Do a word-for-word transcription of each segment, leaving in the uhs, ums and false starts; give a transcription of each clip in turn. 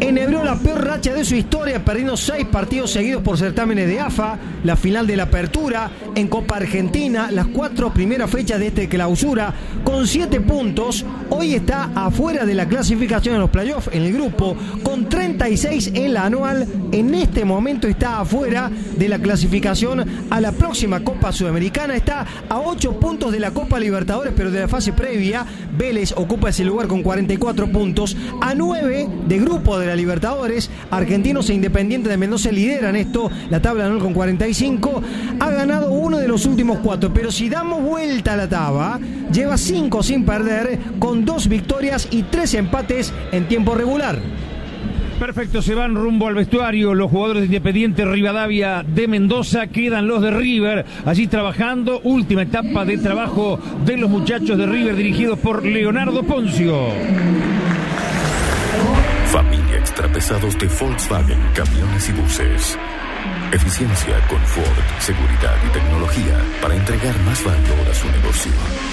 enhebró la peor racha de su historia, perdiendo seis partidos seguidos por certámenes de A F A, la final de la Apertura, en Copa Argentina, las cuatro primeras fechas de este clausura, con siete puntos. Hoy está afuera de la clasificación en los playoffs en el grupo, con treinta y seis en la anual. En este momento está afuera de la clasificación a la próxima Copa Sudamericana. Está a ocho puntos de la Copa Libertadores, pero de la fase previa. Vélez ocupa ese lugar con cuarenta y cuatro puntos. A nueve de grupo de la Libertadores. Argentinos e Independiente de Mendoza lideran esto, la tabla anual con cuarenta y cinco. Ha ganado uno de los últimos cuatro, pero si damos vuelta a la tabla, lleva cinco sin perder, con dos victorias y tres empates en tiempo regular. Perfecto, se van rumbo al vestuario los jugadores de Independiente Rivadavia de Mendoza, quedan los de River allí trabajando, última etapa de trabajo de los muchachos de River dirigidos por Leonardo Poncio. Familia Extrapesados de Volkswagen, camiones y buses. Eficiencia, confort, seguridad y tecnología para entregar más valor a su negocio.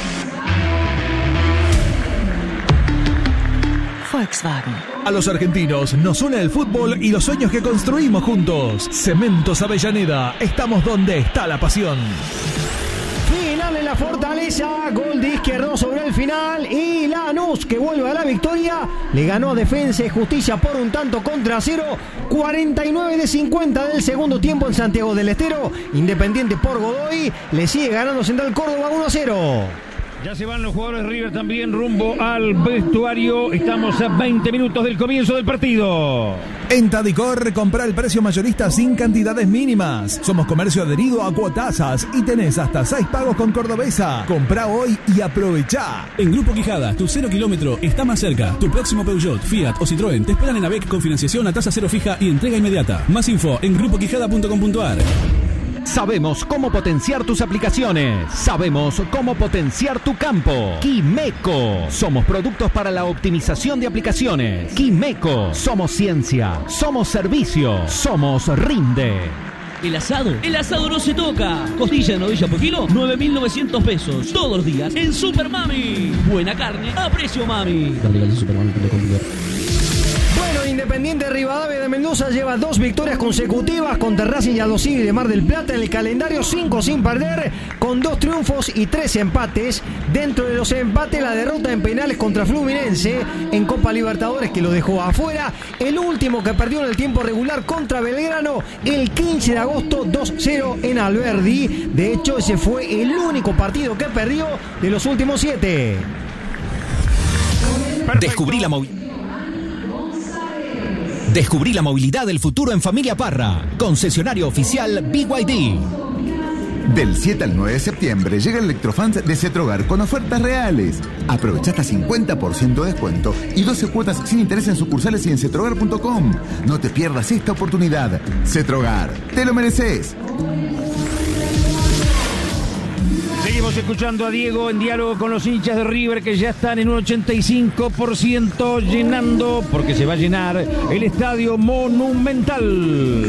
Volkswagen. A los argentinos nos une el fútbol y los sueños que construimos juntos. Cementos Avellaneda, estamos donde está la pasión. Final en la Fortaleza, gol de Izquierdo sobre el final y Lanús, que vuelve a la victoria, le ganó a Defensa y Justicia por un tanto contra cero, cuarenta y nueve de cincuenta del segundo tiempo en Santiago del Estero. Independiente por Godoy, le sigue ganando Central Córdoba uno a cero. Ya se van los jugadores de River también rumbo al vestuario. Estamos a veinte minutos del comienzo del partido. En Tadicor, compra el precio mayorista sin cantidades mínimas. Somos comercio adherido a Cuotasas y tenés hasta seis pagos con Cordobesa. Comprá hoy y aprovechá. En Grupo Quijada, tu cero kilómetro está más cerca. Tu próximo Peugeot, Fiat o Citroën te esperan en AVEC con financiación a tasa cero fija y entrega inmediata. Más info en grupo quijada punto com punto a r. Sabemos cómo potenciar tus aplicaciones. Sabemos cómo potenciar tu campo. Quimeco. Somos productos para la optimización de aplicaciones. Quimeco. Somos ciencia. Somos servicio. Somos Rinde. El asado, el asado no se toca. Costilla de novilla por kilo, nueve mil novecientos pesos. Todos los días en Super Mami. Buena carne a precio mami. Dale, dale, Super Mami punto com punto a r. Bueno, Independiente Rivadavia de Mendoza lleva dos victorias consecutivas contra Racing y Aldo Civi de Mar del Plata en el calendario, cinco sin perder, con dos triunfos y tres empates. Dentro de los empates, la derrota en penales contra Fluminense en Copa Libertadores, que lo dejó afuera. El último que perdió en el tiempo regular contra Belgrano el quince de agosto, dos cero en Alberdi. De hecho, ese fue el único partido que perdió de los últimos siete. Descubrí la movilidad. Descubrí la movilidad del futuro en Familia Parra, concesionario oficial B Y D. Del siete al nueve de septiembre llega el Electrofans de Cetrogar con ofertas reales. Aprovecha hasta cincuenta por ciento de descuento y doce cuotas sin interés en sucursales y en cetrogar punto com. No te pierdas esta oportunidad. Cetrogar, te lo mereces. Seguimos escuchando a Diego en diálogo con los hinchas de River, que ya están en un ochenta y cinco por ciento llenando, porque se va a llenar el Estadio Monumental.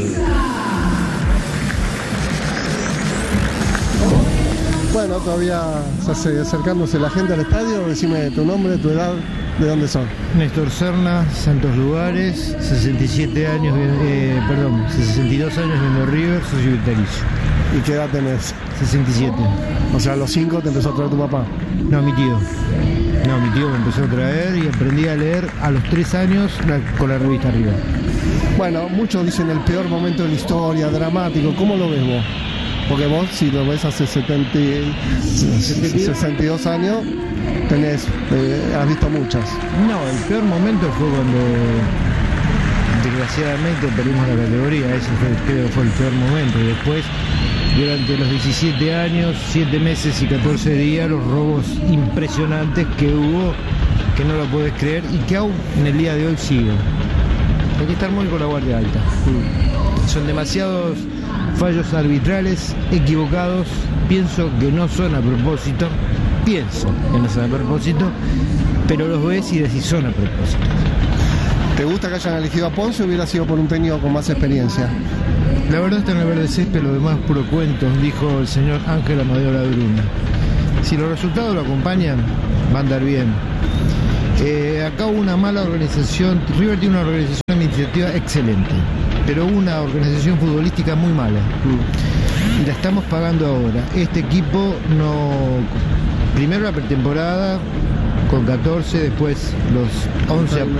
Bueno, todavía se hace acercándose la gente al estadio. Decime tu nombre, tu edad, de dónde son. Néstor Serna, Santos Lugares, sesenta y siete años, eh, perdón, sesenta y dos años viendo River, soy vitalicio. ¿Y qué edad tenés? sesenta y siete. O sea, a los cinco te empezó a traer tu papá. No, mi tío. No, mi tío me empezó a traer y aprendí a leer a los tres años la, con la revista River. Bueno, muchos dicen el peor momento de la historia, dramático. ¿Cómo lo ves vos? Porque vos, si lo ves hace setenta, sesenta y dos años, tenés, eh, has visto muchas. No, el peor momento fue cuando desgraciadamente perdimos la categoría. Ese fue, creo que fue el peor momento. Y después, durante los diecisiete años, siete meses y catorce días, los robos impresionantes que hubo, que no lo puedes creer y que aún en el día de hoy siguen. Hay que estar muy con la guardia alta. Son demasiados fallos arbitrales, equivocados. Pienso que no son a propósito, pienso que no son a propósito, pero los ves y decís son a propósito. ¿Te gusta que hayan elegido a Ponce o hubiera sido por un técnico con más experiencia? La verdad está en el verde césped, lo demás puro cuento, dijo el señor Ángel Amadeo Ladruna. Si los resultados lo acompañan, va a andar bien. Eh, acá hubo una mala organización. River tiene una organización administrativa excelente, pero hubo una organización futbolística muy mala. Y la estamos pagando ahora. Este equipo no... Primero la pretemporada con catorce, después los once a...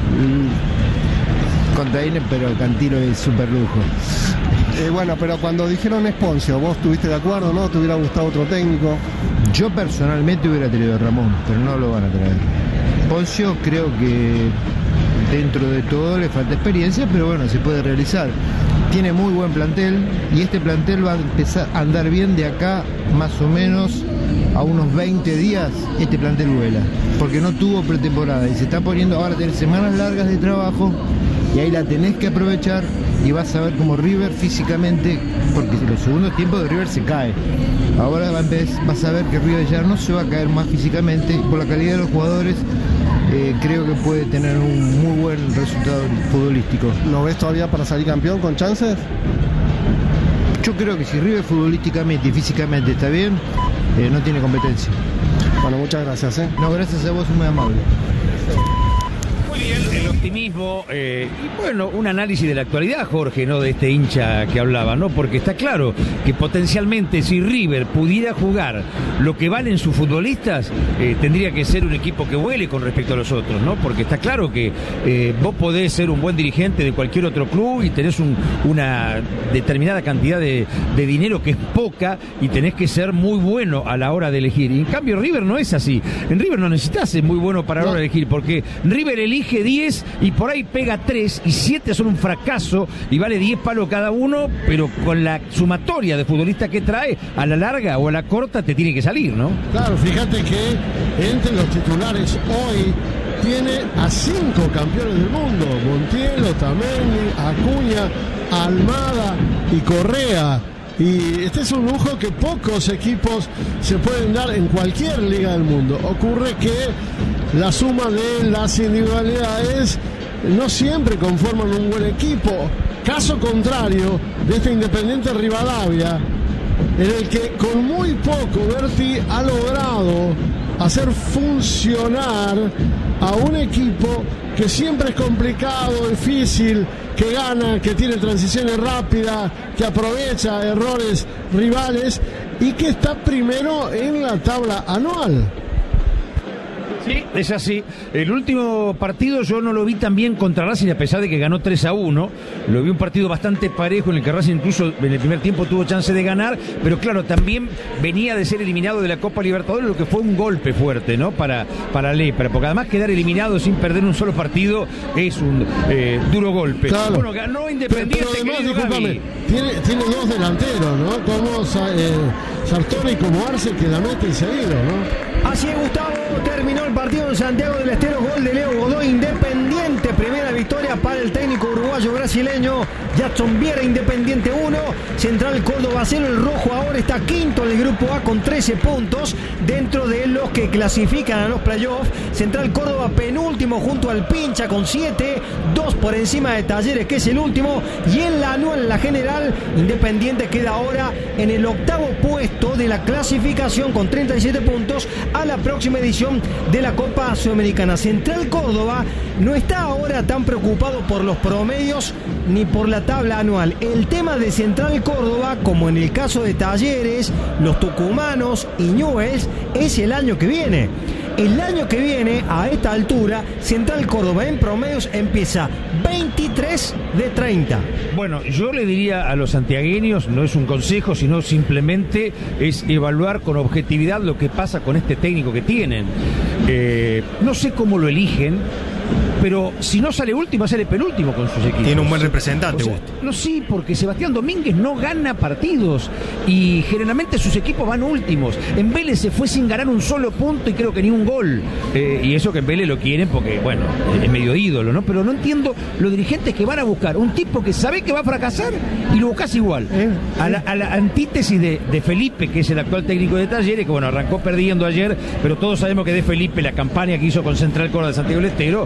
contra Ine, pero Cantilo es súper lujo. Eh, bueno, pero cuando dijeron Esponcio, ¿vos estuviste de acuerdo, no? ¿Te hubiera gustado otro técnico? Yo personalmente hubiera traído a Ramón, pero no lo van a traer. Poncio creo que dentro de todo le falta experiencia, pero bueno, se puede realizar. Tiene muy buen plantel y este plantel va a empezar a andar bien de acá más o menos a unos veinte días. Este plantel vuela, porque no tuvo pretemporada y se está poniendo ahora a tener semanas largas de trabajo y ahí la tenés que aprovechar y vas a ver como River físicamente, porque en los segundos tiempos de River se cae. Ahora va a empezar, vas a ver que River ya no se va a caer más físicamente, por la calidad de los jugadores. Eh, creo que puede tener un muy buen resultado futbolístico. ¿Lo ves todavía para salir campeón con chances? Yo creo que si River futbolísticamente y físicamente está bien, eh, no tiene competencia. Bueno, muchas gracias. ¿eh? No, gracias a vos, muy amable. Muy bien, el optimismo eh, y bueno, un análisis de la actualidad, Jorge, ¿no? De este hincha que hablaba, ¿no? Porque está claro que potencialmente si River pudiera jugar lo que valen sus futbolistas, eh, tendría que ser un equipo que vuele con respecto a los otros, ¿no? Porque está claro que eh, vos podés ser un buen dirigente de cualquier otro club y tenés un, una determinada cantidad de, de dinero que es poca y tenés que ser muy bueno a la hora de elegir. Y en cambio River no es así. En River no necesitas ser muy bueno para la hora de elegir, porque River elige diez y por ahí pega tres y siete son un fracaso y vale diez palos cada uno, pero con la sumatoria de futbolistas que trae, a la larga o a la corta te tiene que salir, ¿no? Claro, fíjate que entre los titulares hoy tiene a cinco campeones del mundo: Montiel, Otamendi, Acuña, Almada y Correa. Y este es un lujo que pocos equipos se pueden dar en cualquier liga del mundo. Ocurre que la suma de las individualidades no siempre conforman un buen equipo. Caso contrario de este Independiente Rivadavia, en el que con muy poco Berti ha logrado hacer funcionar a un equipo que siempre es complicado, difícil, que gana, que tiene transiciones rápidas, que aprovecha errores rivales y que está primero en la tabla anual. Sí, es así. El último partido yo no lo vi tan bien contra Racing, a pesar de que ganó tres a uno. Lo vi un partido bastante parejo en el que Racing incluso en el primer tiempo tuvo chance de ganar, pero claro, también venía de ser eliminado de la Copa Libertadores, lo que fue un golpe fuerte, ¿no? Para, para Lepra, porque además quedar eliminado sin perder un solo partido es un eh, duro golpe. Claro. Bueno, ganó Independiente. Pero, pero además, discúlpame, tiene, tiene dos delanteros, ¿no? Como eh, Sartori y como Arce, que la meten seguido, ¿no? Así es, Gustavo, terminó el partido en Santiago del Estero, gol de Leo Godoy, Independiente, primera victoria para el técnico uruguayo brasileño, Jackson Viera, Independiente uno, Central Córdoba cero, el rojo ahora está quinto en el grupo A con trece puntos, dentro de los que clasifican a los playoffs, Central Córdoba penúltimo junto al Pincha con siete, dos por encima de Talleres que es el último, y en la anual, en la general, Independiente queda ahora en el octavo puesto de la clasificación con treinta y siete puntos, a la próxima edición de la Copa Sudamericana. Central Córdoba no está ahora tan preocupado por los promedios ni por la tabla anual. El tema de Central Córdoba, como en el caso de Talleres, los tucumanos y Newell's, es el año que viene. El año que viene, a esta altura, Central Córdoba en promedios empieza veintitrés de treinta. Bueno, yo le diría a los santiagueños, no es un consejo, sino simplemente es evaluar con objetividad lo que pasa con este técnico que tienen. Eh, no sé cómo lo eligen, pero si no sale último, sale penúltimo con sus equipos. Tiene un buen representante, o sea, no, sí, porque Sebastián Domínguez no gana partidos y generalmente sus equipos van últimos. En Vélez se fue sin ganar un solo punto y creo que ni un gol. Eh, y eso que en Vélez lo quieren porque, bueno, es medio ídolo, ¿no? Pero no entiendo los dirigentes que van a buscar un tipo que sabe que va a fracasar y lo buscas igual. A la, a la antítesis de, de Felipe, que es el actual técnico de Talleres, que, bueno, arrancó perdiendo ayer, pero todos sabemos que de Felipe la campaña que hizo con Central Córdoba de Santiago del Estero fue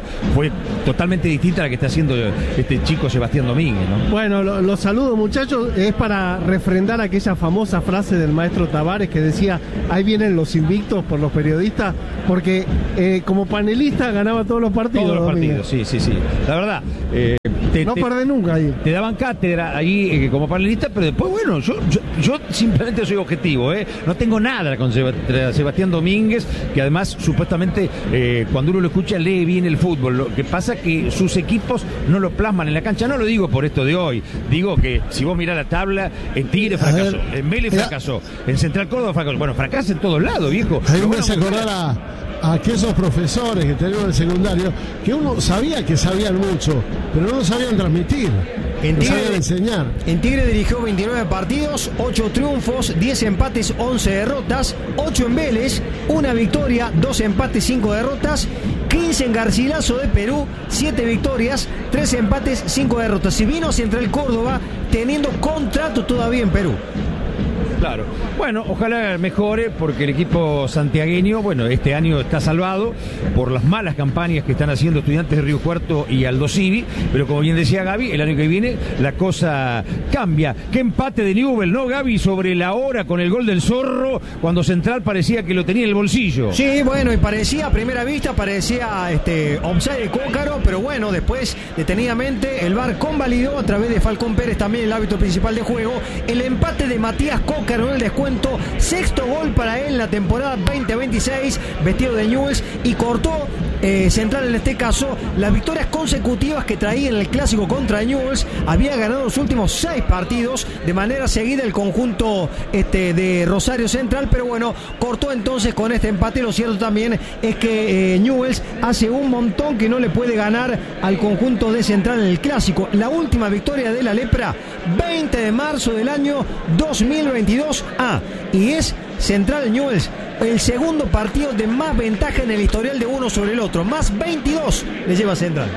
labores totalmente distinta a la que está haciendo este chico Sebastián Domínguez, ¿no? Bueno, los lo saludo, muchachos. Es para refrendar aquella famosa frase del maestro Tavares que decía: ahí vienen los invictos por los periodistas, porque eh, como panelista ganaba todos los partidos. Todos los Domínguez. partidos, sí, sí, sí. La verdad. Eh, Te, no te, perdés nunca ahí. Te daban cátedra ahí eh, como panelista, pero después, bueno, yo, yo, yo simplemente soy objetivo, ¿eh? No tengo nada con Sebastián Domínguez, que además supuestamente eh, cuando uno lo escucha lee bien el fútbol. Lo que pasa es que sus equipos no lo plasman en la cancha. No lo digo por esto de hoy, digo que si vos mirás la tabla, en Tigre fracasó, en Vélez fracasó, en Central Córdoba fracasó. Bueno, fracasa en todos lados, viejo. A mí me hace acordar a a aquellos profesores que tenemos en el secundario, que uno sabía que sabían mucho, pero no lo sabían transmitir, en no Tigre, sabían enseñar. En Tigre dirigió veintinueve partidos, ocho triunfos, diez empates, once derrotas, ocho en Vélez, una victoria, dos empates, cinco derrotas, quince en Garcilaso de Perú, siete victorias, tres empates, cinco derrotas. Y vino Central Córdoba teniendo contrato todavía en Perú. Claro. Bueno, ojalá mejore, porque el equipo santiagueño, bueno, este año está salvado por las malas campañas que están haciendo Estudiantes de Río Cuarto y Aldo Civi, pero como bien decía Gaby, el año que viene la cosa cambia. Qué empate de Newell, ¿no, Gaby? Sobre la hora con el gol del Zorro, cuando Central parecía que lo tenía en el bolsillo. Sí, bueno, y parecía a primera vista, parecía este offside de Cócaro, pero bueno, después detenidamente el V A R convalidó a través de Falcón Pérez, también el árbitro principal de juego, el empate de Matías Cócaro en el descuento, sexto gol para él en la temporada veinte veintiséis, vestido de Newell's, y cortó eh, Central en este caso las victorias consecutivas que traía en el clásico contra Newell's. Había ganado los últimos seis partidos de manera seguida el conjunto este, de Rosario Central, pero bueno, cortó entonces con este empate. Lo cierto también es que eh, Newell's hace un montón que no le puede ganar al conjunto de Central en el clásico. La última victoria de la Lepra, veinte de marzo del año dos mil veintidós. Ah, y es Central Newell's el segundo partido de más ventaja en el historial de uno sobre el otro. Más veintidós le lleva Central.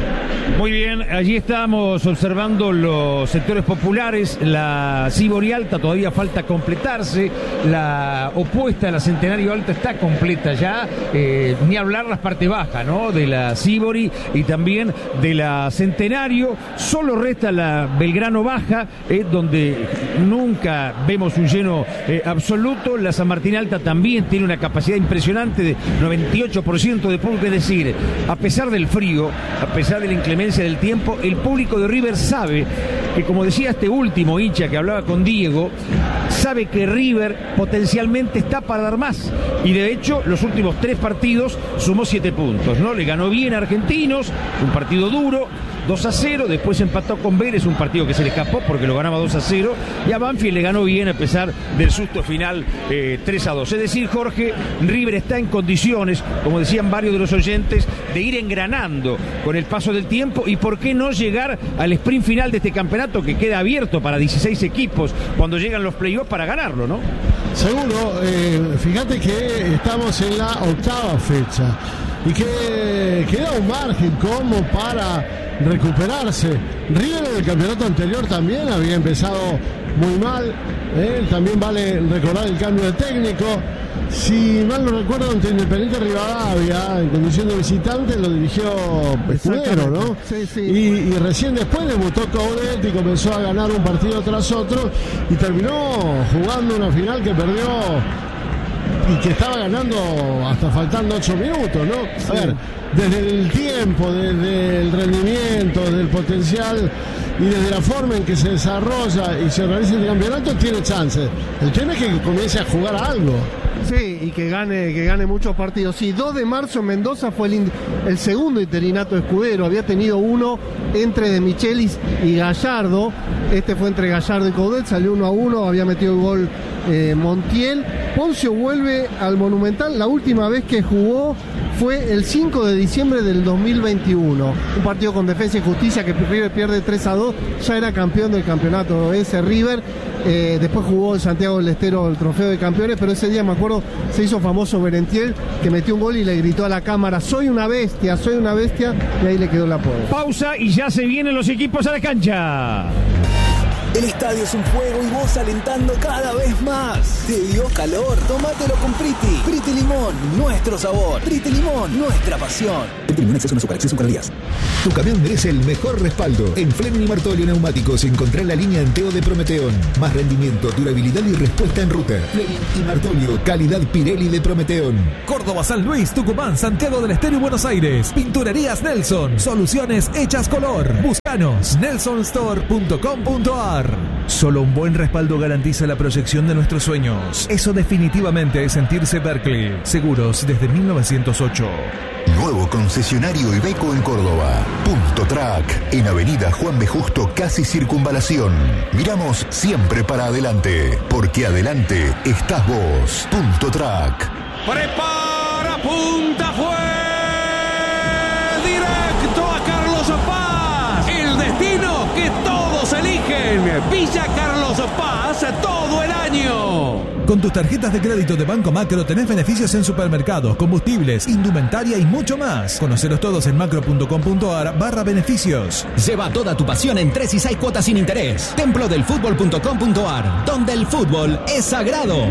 Muy bien, allí estamos observando los sectores populares. La Sibori Alta todavía falta completarse. La opuesta a la Centenario Alta está completa ya. Eh, ni hablar las partes bajas, ¿no? De la Sibori y también de la Centenario. Solo resta la Belgrano Baja, eh, donde nunca vemos un lleno eh, absoluto. La San Martín Alta también tiene una capacidad impresionante de noventa y ocho por ciento de público. Es decir, a pesar del frío, a pesar de la inclemencia del tiempo, el público de River sabe que, como decía este último hincha que hablaba con Diego, sabe que River potencialmente está para dar más, y de hecho los últimos tres partidos sumó siete puntos, ¿no? Le ganó bien a Argentinos, un partido duro, dos a cero, después empató con Vélez, un partido que se le escapó porque lo ganaba dos a cero, y a Banfield le ganó bien a pesar del susto final eh, tres a dos. Es decir, Jorge, River está en condiciones, como decían varios de los oyentes, de ir engranando con el paso del tiempo, y por qué no llegar al sprint final de este campeonato que queda abierto para dieciséis equipos cuando llegan los playoffs para ganarlo, ¿no? Seguro, eh, fíjate que estamos en la octava fecha y que queda un margen como para recuperarse. River en el campeonato anterior también había empezado muy mal, ¿eh? También vale recordar el cambio de técnico. Si mal no recuerdo, ante Independiente Rivadavia, en condición de visitante, lo dirigió Escudero, ¿no? Sí, sí. Y, y recién después debutó Coudet y comenzó a ganar un partido tras otro y terminó jugando una final que perdió y que estaba ganando hasta faltando ocho minutos, ¿no? Sí. A ver, desde el tiempo, desde el rendimiento, desde el potencial y desde la forma en que se desarrolla y se organiza el campeonato, tiene chance. El tema es que comience a jugar a algo. Sí, y que gane, que gane muchos partidos. Sí, dos de marzo en Mendoza fue el, in, el segundo interinato de Escudero. Había tenido uno entre De Michelis y Gallardo. Este fue entre Gallardo y Coudet, salió uno a uno, había metido el gol eh, Montiel. Poncio vuelve al Monumental. La última vez que jugó fue el cinco de diciembre del dos mil veintiuno. Un partido con Defensa y Justicia que River pierde tres a dos. Ya era campeón del campeonato ese River. Eh, después jugó en Santiago del Estero el trofeo de campeones, pero ese día me acuerdo se hizo famoso Berentiel, que metió un gol y le gritó a la cámara: soy una bestia, soy una bestia, y ahí le quedó el apodo. Pausa y ya se vienen los equipos a la cancha. El estadio es un juego y vos alentando cada vez más. ¿Te dio calor? Tómatelo con Priti. Priti Limón, nuestro sabor. Priti Limón, nuestra pasión. Priti Limón, exceso no azúcar, exceso en calorías. Tu camión merece el mejor respaldo. En Fleming y Martolio Neumáticos encontrá la línea Enteo de Prometeón. Más rendimiento, durabilidad y respuesta en ruta. Fleming y Martolio, calidad Pirelli de Prometeón. Córdoba, San Luis, Tucumán, Santiago del Estero y Buenos Aires. Pinturerías Nelson. Soluciones hechas color. Búscanos nelson store punto com punto a r. Solo un buen respaldo garantiza la proyección de nuestros sueños. Eso definitivamente es sentirse Berkeley. Seguros desde mil novecientos ocho. Nuevo concesionario Iveco en Córdoba. Punto Track. En Avenida Juan B. Justo, casi Circunvalación. Miramos siempre para adelante. Porque adelante estás vos. Punto Track. Prepara, punta, fue directo a Carlos Paz. El destino que todos eligen. Villa Carlos Paz todo el año. Con tus tarjetas de crédito de Banco Macro tenés beneficios en supermercados, combustibles, indumentaria y mucho más. Conoceros todos en macro punto com punto a r barra beneficios. Lleva toda tu pasión en tres y seis cuotas sin interés. templo del fútbol punto com punto a r, donde el fútbol es sagrado.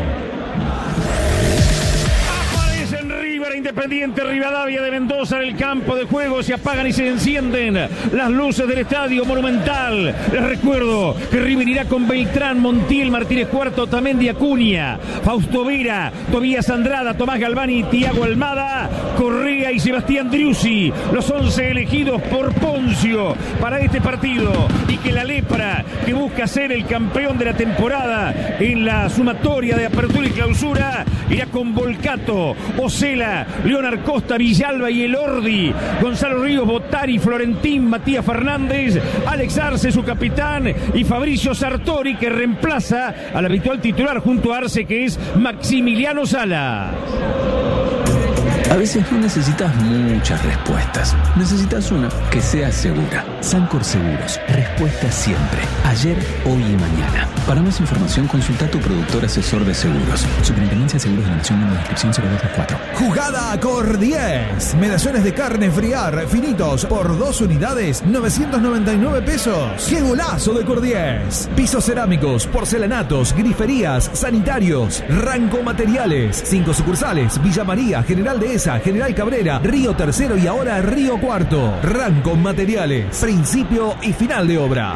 Independiente Rivadavia de Mendoza en el campo de juego. Se apagan y se encienden las luces del Estadio Monumental. Les recuerdo que River irá con Beltrán, Montiel, Martínez Cuarto, Tamendi, Acuña, Fausto Vera, Tobías Andrada, Tomás Galvani, Tiago Almada, Correa y Sebastián Driussi, los once elegidos por Poncio para este partido. Y que la Lepra, que busca ser el campeón de la temporada en la sumatoria de apertura y clausura, irá con Volcato, Ocela, Leonard Costa, Villalba y Elordi, Gonzalo Ríos, Botari, Florentín, Matías Fernández, Alex Arce, su capitán, y Fabricio Sartori, que reemplaza al habitual titular junto a Arce, que es Maximiliano Sala. A veces no necesitas muchas respuestas. Necesitas una que sea segura. Sancor Seguros. Respuesta siempre. Ayer, hoy y mañana. Para más información, consulta a tu productor asesor de seguros. Superintendencia de Seguros de la Nación, número de inscripción cero dos tres cuatro. Jugada Cor diez. Medallones de carne friar finitos por dos unidades, novecientos noventa y nueve pesos. ¡Qué golazo de Cor diez! Pisos cerámicos, porcelanatos, griferías, sanitarios, Ranco Materiales. Cinco sucursales: Villa María, General Dehesa, General Cabrera, Río Tercero y ahora Río Cuarto. Ranco Materiales. Principio y final de obra.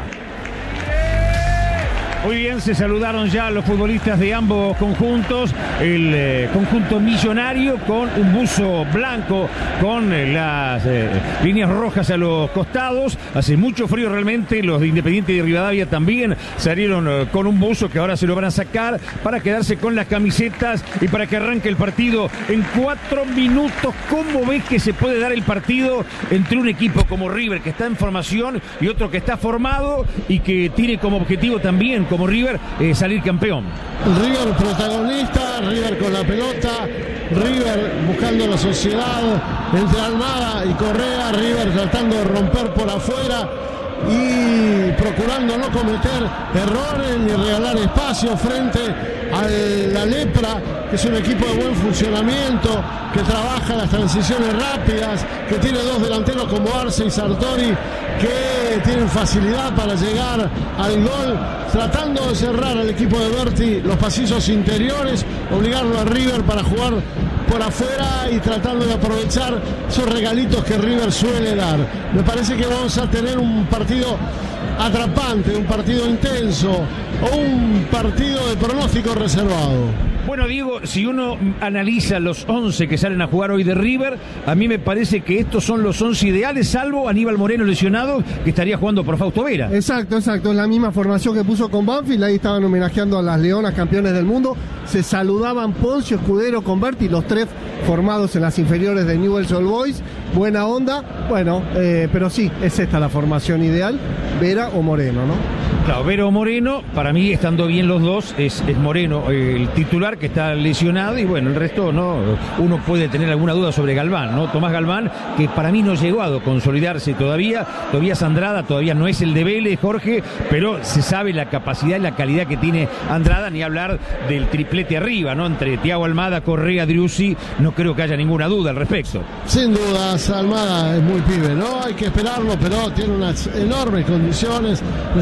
Muy bien, se saludaron ya los futbolistas de ambos conjuntos. El eh, conjunto millonario con un buzo blanco, con eh, las eh, líneas rojas a los costados. Hace mucho frío realmente. Los de Independiente de Rivadavia también salieron eh, con un buzo que ahora se lo van a sacar para quedarse con las camisetas y para que arranque el partido en cuatro minutos. ¿Cómo ves que se puede dar el partido entre un equipo como River, que está en formación, y otro que está formado y que tiene como objetivo también, como River, eh, salir campeón? River protagonista, River con la pelota, River buscando la sociedad entre Almada y Correa, River tratando de romper por afuera y procurando no cometer errores ni regalar espacio frente a la Lepra, que es un equipo de buen funcionamiento, que trabaja las transiciones rápidas, que tiene dos delanteros como Arce y Sartori, que tienen facilidad para llegar al gol, tratando de cerrar al equipo de Berti los pasillos interiores, obligarlo a River para jugar por afuera y tratando de aprovechar esos regalitos que River suele dar. Me parece que vamos a tener un partido atrapante, un partido intenso o un partido de pronóstico reservado. Bueno, Diego, si uno analiza los once que salen a jugar hoy de River, a mí me parece que estos son los once ideales, salvo Aníbal Moreno lesionado, que estaría jugando por Fausto Vera. Exacto, exacto, es la misma formación que puso con Banfield. Ahí estaban homenajeando a las Leonas, campeones del mundo. Se saludaban Poncio, Escudero, Converti, los tres formados en las inferiores de Newell's Old Boys. Buena onda, bueno, eh, pero sí, es esta la formación ideal, Vera o Moreno, ¿no? Claro, Vera o Moreno, para mí estando bien los dos, es, es Moreno eh, el titular, que está lesionado, y bueno, el resto no. Uno puede tener alguna duda sobre Galván, ¿no? Tomás Galván, que para mí no ha llegado a consolidarse todavía. Todavía Andrada, todavía no es el de Vélez, Jorge, pero se sabe la capacidad y la calidad que tiene Andrada, ni hablar del triplete arriba, ¿no? Entre Tiago Almada, Correa, Driussi, no creo que haya ninguna duda al respecto. Sin dudas, Almada es muy pibe, ¿no? Hay que esperarlo, pero tiene unas enormes condiciones, recién tiene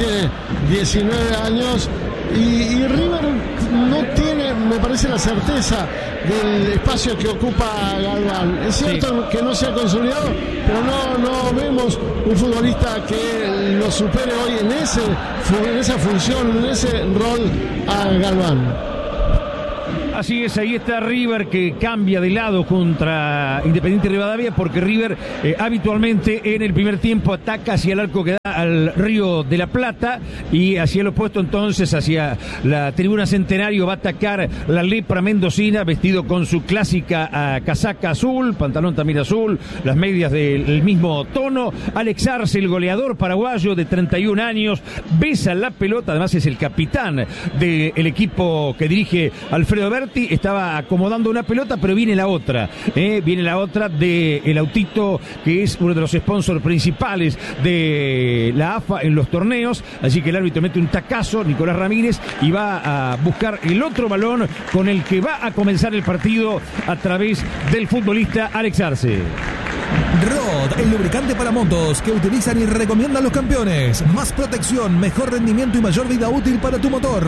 tiene diecinueve años y, y River no tiene, me parece, la certeza del espacio que ocupa Galván. Es cierto sí. que no se ha consolidado, pero no, no vemos un futbolista que lo supere hoy en, ese, en esa función, en ese rol a Galván. Así es, ahí está River que cambia de lado contra Independiente Rivadavia, porque River eh, habitualmente en el primer tiempo ataca hacia el arco que da al Río de la Plata, y hacia el opuesto entonces, hacia la tribuna Centenario, va a atacar la lepra mendocina, vestido con su clásica uh, casaca azul, pantalón también azul, las medias del mismo tono. Alex Arce, el goleador paraguayo de treinta y un años, besa la pelota, además es el capitán del equipo que dirige Alfredo Berti. Estaba acomodando una pelota, pero viene la otra, ¿eh? viene la otra de el autito, que es uno de los sponsors principales de la A F A en los torneos, así que el árbitro mete un tacazo, Nicolás Ramírez, y va a buscar el otro balón con el que va a comenzar el partido a través del futbolista Alex Arce. Rod, el lubricante para motos que utilizan y recomiendan los campeones. Más protección, mejor rendimiento y mayor vida útil para tu motor.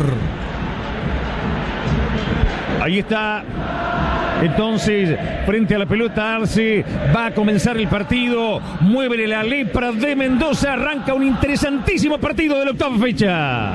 Ahí está, entonces, frente a la pelota Arce, va a comenzar el partido, muévele la lepra de Mendoza, arranca un interesantísimo partido de la octava fecha.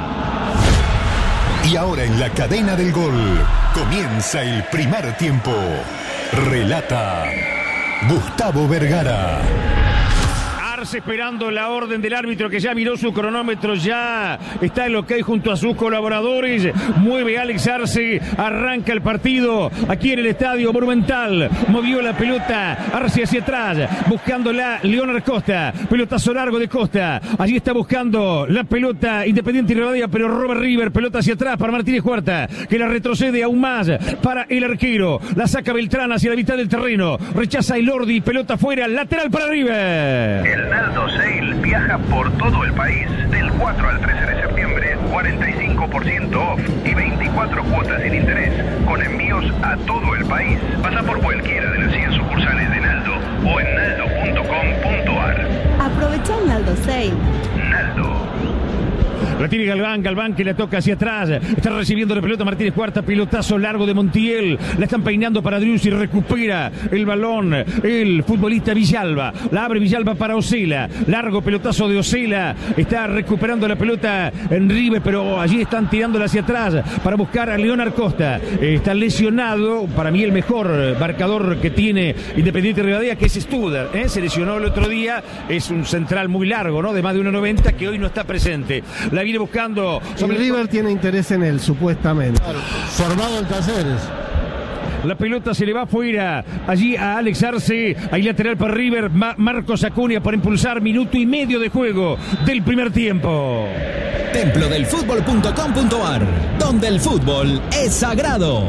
Y ahora en la cadena del gol, comienza el primer tiempo. Relata Gustavo Vergara. Arce esperando la orden del árbitro, que ya miró su cronómetro, ya está el ok junto a sus colaboradores. Mueve Alex Arce, arranca el partido aquí en el Estadio Monumental. Movió la pelota Arce hacia atrás, buscándola Leonard Costa, pelotazo largo de Costa, allí está buscando la pelota Independiente Rivadavia, pero roba River, pelota hacia atrás para Martínez Cuarta, que la retrocede aún más para el arquero, la saca Beltrán hacia la mitad del terreno, rechaza Elordi, pelota fuera, lateral para River. El Naldo Sale viaja por todo el país del cuatro al trece de septiembre, cuarenta y cinco por ciento off y veinticuatro cuotas sin interés, con envíos a todo el país. Pasa por cualquiera de las cien sucursales de Naldo o en naldo punto com punto ar. Aprovecha el Naldo Sale. Naldo. La tiene Galván, Galván que la toca hacia atrás, está recibiendo la pelota Martínez Cuarta, pelotazo largo de Montiel, la están peinando para Driussi, recupera el balón el futbolista Villalba, la abre Villalba para Osela, largo pelotazo de Osela, está recuperando la pelota en River, pero allí están tirándola hacia atrás para buscar a Leonard Costa, está lesionado, para mí el mejor marcador que tiene Independiente Rivadavia, que es Studer, ¿eh? Se lesionó el otro día, es un central muy largo, ¿no? De más de uno noventa, que hoy no está presente. La viene buscando. Sobre River el... tiene interés en él, supuestamente. Claro. Formado en Talleres. La pelota se le va afuera, allí a Alex Arce, ahí lateral para River, Ma- Marcos Acuña para impulsar, minuto y medio de juego del primer tiempo. templo del fútbol punto com punto ar, donde el fútbol es sagrado.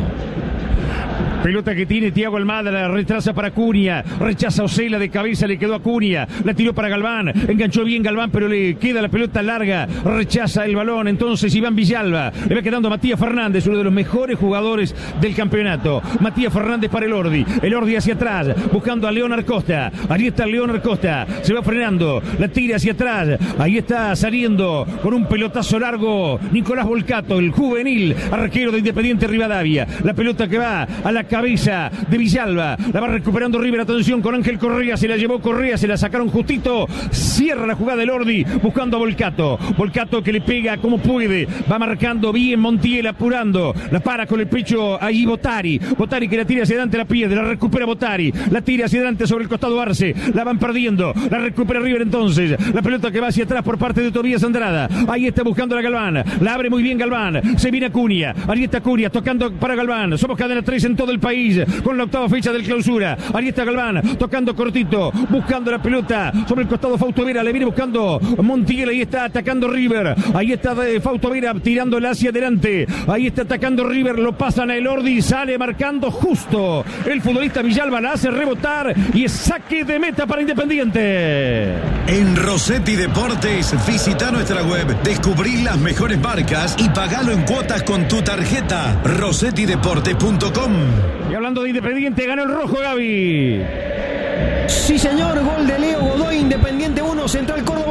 Pelota que tiene Thiago Almada, la retrasa para Acuña, rechaza Osela de cabeza, le quedó Acuña, la tiró para Galván, enganchó bien Galván, pero le queda la pelota larga, rechaza el balón, entonces Iván Villalba, le va quedando Matías Fernández, uno de los mejores jugadores del campeonato. Matías Fernández para Elordi, Elordi hacia atrás, buscando a Leonard Costa, allí está Leonard Costa, se va frenando, la tira hacia atrás, ahí está saliendo con un pelotazo largo Nicolás Volcato, el juvenil arquero de Independiente Rivadavia, la pelota que va a la cabeza de Villalba, la va recuperando River, atención con Ángel Correa, se la llevó Correa, se la sacaron justito, cierra la jugada el Ordi, buscando a Volcato, Volcato que le pega como puede, va marcando bien Montiel, apurando, la para con el pecho ahí Botari, Botari que la tira hacia adelante, la pierde, la recupera Botari, la tira hacia adelante sobre el costado Arce, la van perdiendo, la recupera River entonces, la pelota que va hacia atrás por parte de Tobías Andrada, ahí está buscando la Galván, la abre muy bien Galván, se viene Acuña, ahí está Acuña, tocando para Galván, somos cadena tres en todo el país, con la octava fecha del clausura, ahí está Galván, tocando cortito, buscando la pelota, sobre el costado Fausto Vera, le viene buscando Montiel, ahí está atacando River, ahí está Fausto Vera tirándola hacia adelante, ahí está atacando River, lo pasan a Elordi, sale marcando justo, el futbolista Villalba la hace rebotar y es saque de meta para Independiente. En Rossetti Deportes, visita nuestra web, descubrí las mejores marcas y pagalo en cuotas con tu tarjeta, rossetti deportes punto com. Y hablando de Independiente, ganó el rojo, Gaby. Sí, señor, gol de Leo Godoy, Independiente uno, Central Córdoba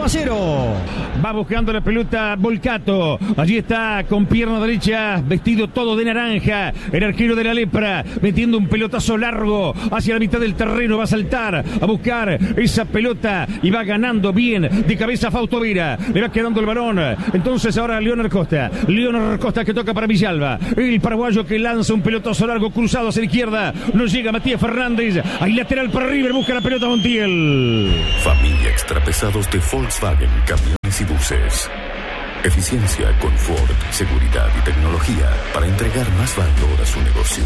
a cero. Va buscando la pelota Volcato. Allí está con pierna derecha, vestido todo de naranja. El arquero de la Lepra, metiendo un pelotazo largo hacia la mitad del terreno. Va a saltar a buscar esa pelota y va ganando bien de cabeza Fausto Vera. Le va quedando el balón. Entonces ahora Leonard Costa. Leonard Costa que toca para Villalba. El paraguayo que lanza un pelotazo largo cruzado hacia la izquierda. No llega Matías Fernández. Ahí lateral para River. Busca la pelota Montiel. Familia Extrapesados de Volkswagen, camiones y buses. Eficiencia, confort, seguridad y tecnología para entregar más valor a su negocio.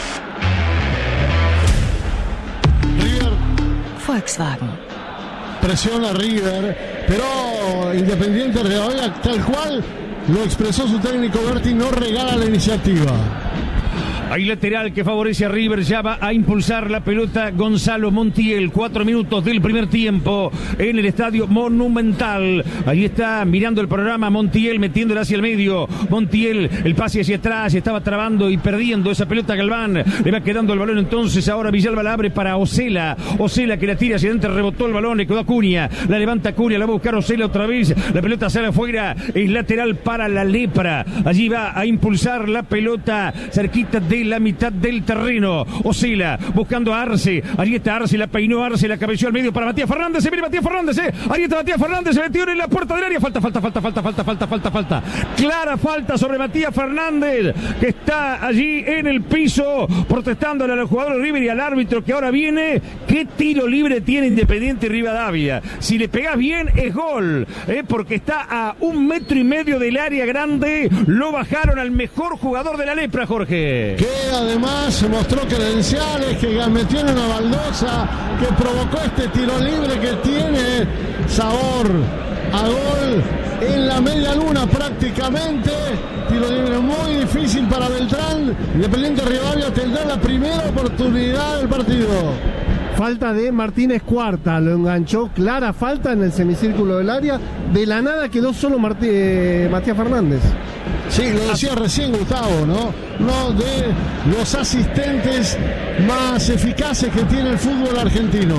River. Volkswagen. Presiona River, pero Independiente Rivadavia, tal cual lo expresó su técnico Berti, no regala la iniciativa. Hay lateral que favorece a River, ya va a impulsar la pelota Gonzalo Montiel. Cuatro minutos del primer tiempo en el Estadio Monumental. Ahí está mirando el programa Montiel, metiéndola hacia el medio. Montiel, el pase hacia atrás, estaba trabando y perdiendo esa pelota Galván. Le va quedando el balón entonces, ahora Villalba la abre para Osela. Osela que la tira hacia adentro, rebotó el balón, le quedó a Cunha. La levanta Cunha, la va a buscar Osela otra vez. La pelota sale afuera, es lateral para la Lepra. Allí va a impulsar la pelota cerquita de la mitad del terreno. Osela buscando a Arce. Ahí está Arce, la peinó Arce, la cabeció al medio para Matías Fernández. Se viene Matías Fernández, eh. Ahí está Matías Fernández, se metió en la puerta del área. Falta, falta, falta, falta, falta, falta, falta, falta. Clara falta sobre Matías Fernández, que está allí en el piso protestándole a los jugadores de River y al árbitro que ahora viene. ¿Qué tiro libre tiene Independiente Rivadavia? Si le pegás bien es gol, eh, porque está a un metro y medio del área grande. Lo bajaron al mejor jugador de la Lepra, Jorge. Que además mostró credenciales, que metió en una baldosa, que provocó este tiro libre que tiene sabor a gol en la media luna prácticamente. Tiro libre muy difícil para Beltrán. Independiente Rivadavia tendrá la primera oportunidad del partido. Falta de Martínez Cuarta, lo enganchó, clara falta en el semicírculo del área. De la nada quedó solo Martí, eh, Matías Fernández. Sí, lo decía recién Gustavo, ¿no? Uno de los asistentes más eficaces que tiene el fútbol argentino.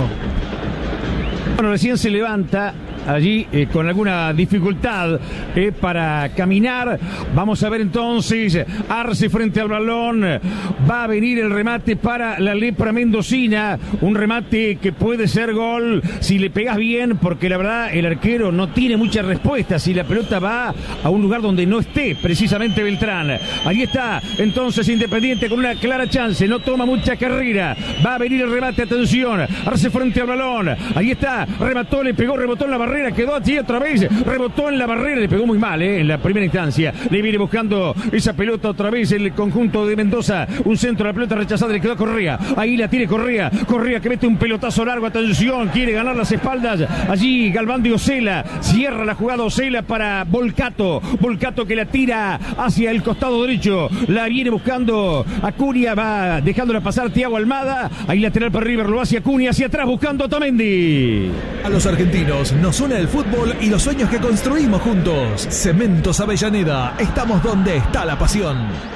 Bueno, recién se levanta allí eh, con alguna dificultad eh, para caminar. Vamos a ver entonces Arce frente al balón. Va a venir el remate para la Lepra mendocina, un remate que puede ser gol si le pegas bien, porque la verdad el arquero no tiene mucha respuesta si la pelota va a un lugar donde no esté precisamente Beltrán. Ahí está entonces Independiente con una clara chance, no toma mucha carrera. Va a venir el remate, atención, Arce frente al balón. Ahí está, remató, le pegó, rebotó en la barrera, quedó allí otra vez, rebotó en la barrera, le pegó muy mal eh, en la primera instancia. Le viene buscando esa pelota otra vez el conjunto de Mendoza. Un centro, la pelota rechazada, le quedó a Correa. Ahí la tiene Correa. Correa que mete un pelotazo largo, atención, quiere ganar las espaldas. Allí Galván de Osela. Cierra la jugada Osela para Volcato. Volcato que la tira hacia el costado derecho. La viene buscando Acuña, va dejándola pasar Thiago Almada. Ahí lateral para River, lo hace Acuña hacia atrás buscando a Otamendi. A los argentinos nos une el fútbol y los sueños que construimos juntos. Cementos Avellaneda, estamos donde está la pasión.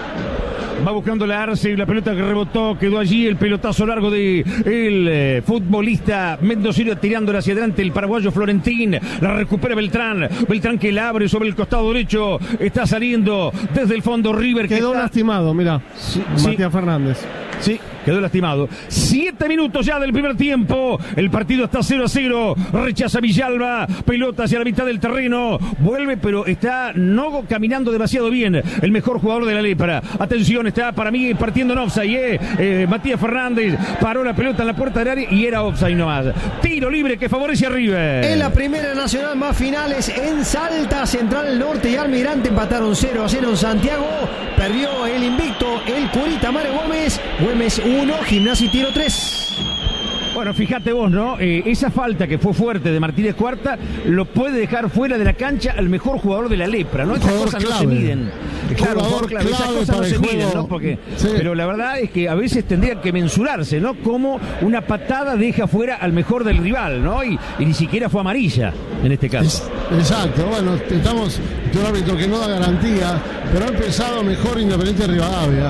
Va buscando la Arce y la pelota que rebotó, quedó allí el pelotazo largo de el eh, futbolista mendocino tirándola hacia adelante el paraguayo Florentín. La recupera Beltrán. Beltrán que la abre sobre el costado derecho. Está saliendo desde el fondo River. Quedó que está... lastimado, mira. Sí, Matías sí. Fernández. Sí, quedó lastimado. Siete minutos ya del primer tiempo. El partido está cero a cero. Rechaza Villalba. Pelota hacia la mitad del terreno. Vuelve, pero está no caminando demasiado bien. El mejor jugador de la Lepra. Atención, está para mí partiendo en offside. Eh. Eh, Matías Fernández paró la pelota en la puerta del área y era offside nomás. Tiro libre que favorece a River. En la primera nacional más finales en Salta, Central Norte y Almirante empataron cero a cero en Santiago. Perdió el invicto, el Curita Mario Gómez. Güemes uno, Gimnasia y Tiro tres. Bueno, fíjate vos, ¿no? Eh, esa falta que fue fuerte de Martínez Cuarta lo puede dejar fuera de la cancha al mejor jugador de la Lepra, ¿no? Estas cosas no se miden. Claro, jugador clave. Esas cosas no se miden, ¿no? Porque, sí. Pero la verdad es que a veces tendría que mensurarse, ¿no? Como una patada deja fuera al mejor del rival, ¿no? Y, y ni siquiera fue amarilla en este caso. Es, exacto, bueno, estamos de un árbitro que no da garantía, pero ha empezado mejor Independiente Rivadavia.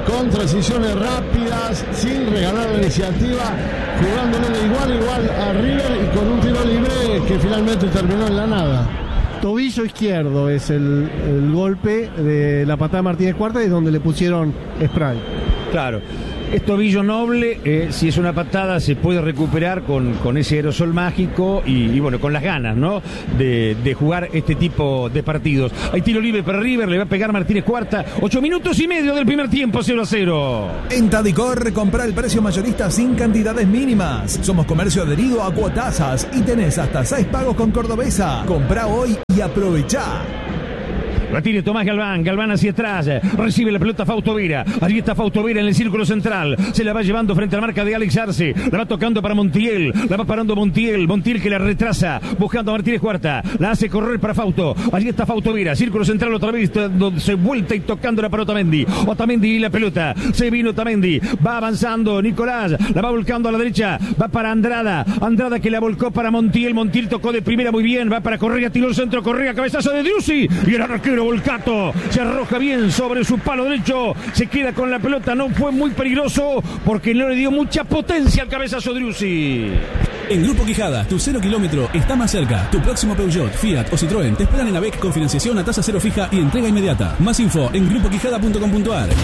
con transiciones rápidas, sin regalar la iniciativa, jugándole de igual a igual a River y con un tiro libre que finalmente terminó en la nada. Tobillo izquierdo es el, el golpe de la patada de Martínez Cuarta, y donde le pusieron spray. Claro. Es tobillo noble, eh, si es una patada se puede recuperar con, con ese aerosol mágico y, y bueno, con las ganas, ¿no? De, de jugar este tipo de partidos. Hay tiro libre para River, le va a pegar Martínez Cuarta. Ocho minutos y medio del primer tiempo, cero a cero. En Tadicor, compra el precio mayorista sin cantidades mínimas. Somos comercio adherido a cuotasas y tenés hasta seis pagos con Cordobesa. Comprá hoy y aprovechá. La tiene Tomás Galván, Galván hacia atrás, recibe la pelota Fausto Vera, allí está Fausto Vera en el círculo central, se la va llevando frente a la marca de Alex Arce, la va tocando para Montiel, la va parando Montiel, Montiel que la retrasa, buscando a Martínez Cuarta, la hace correr para Fausto, allí está Fausto Vera, círculo central otra vez, donde se vuelta y tocándola para Otamendi, Otamendi y la pelota, se vino Otamendi, va avanzando Nicolás, la va volcando a la derecha, va para Andrada, Andrada que la volcó para Montiel, Montiel tocó de primera muy bien, va para Correa, tiró el centro, Correa, cabezazo de Driussi, y el arquero Volcato se arroja bien sobre su palo derecho, se queda con la pelota, no fue muy peligroso porque no le dio mucha potencia al cabezazo Driussi. En Grupo Quijada, tu cero kilómetro está más cerca. Tu próximo Peugeot, Fiat o Citroën te esperan en AVEC con financiación a tasa cero fija y entrega inmediata. Más info en grupo quijada punto com punto a r.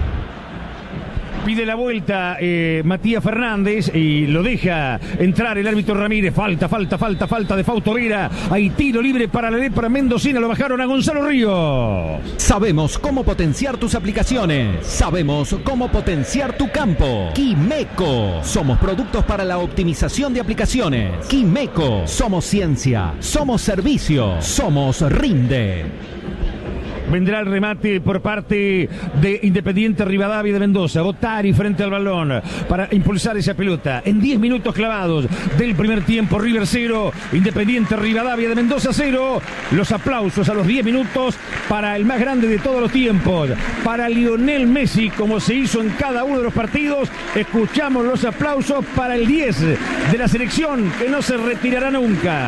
Pide la vuelta eh, Matías Fernández y lo deja entrar el árbitro Ramírez. Falta, falta, falta, falta de Fausto Vera. Hay tiro libre para la para Mendocina. Lo bajaron a Gonzalo Ríos. Sabemos cómo potenciar tus aplicaciones. Sabemos cómo potenciar tu campo. Quimeco. Somos productos para la optimización de aplicaciones. Quimeco. Somos ciencia. Somos servicio. Somos Rinde. Vendrá el remate por parte de Independiente Rivadavia de Mendoza. Bottari frente al balón para impulsar esa pelota. En diez minutos clavados del primer tiempo, River cero, Independiente Rivadavia de Mendoza cero. Los aplausos a los diez minutos para el más grande de todos los tiempos, para Lionel Messi, como se hizo en cada uno de los partidos. Escuchamos los aplausos para el diez de la selección, que no se retirará nunca.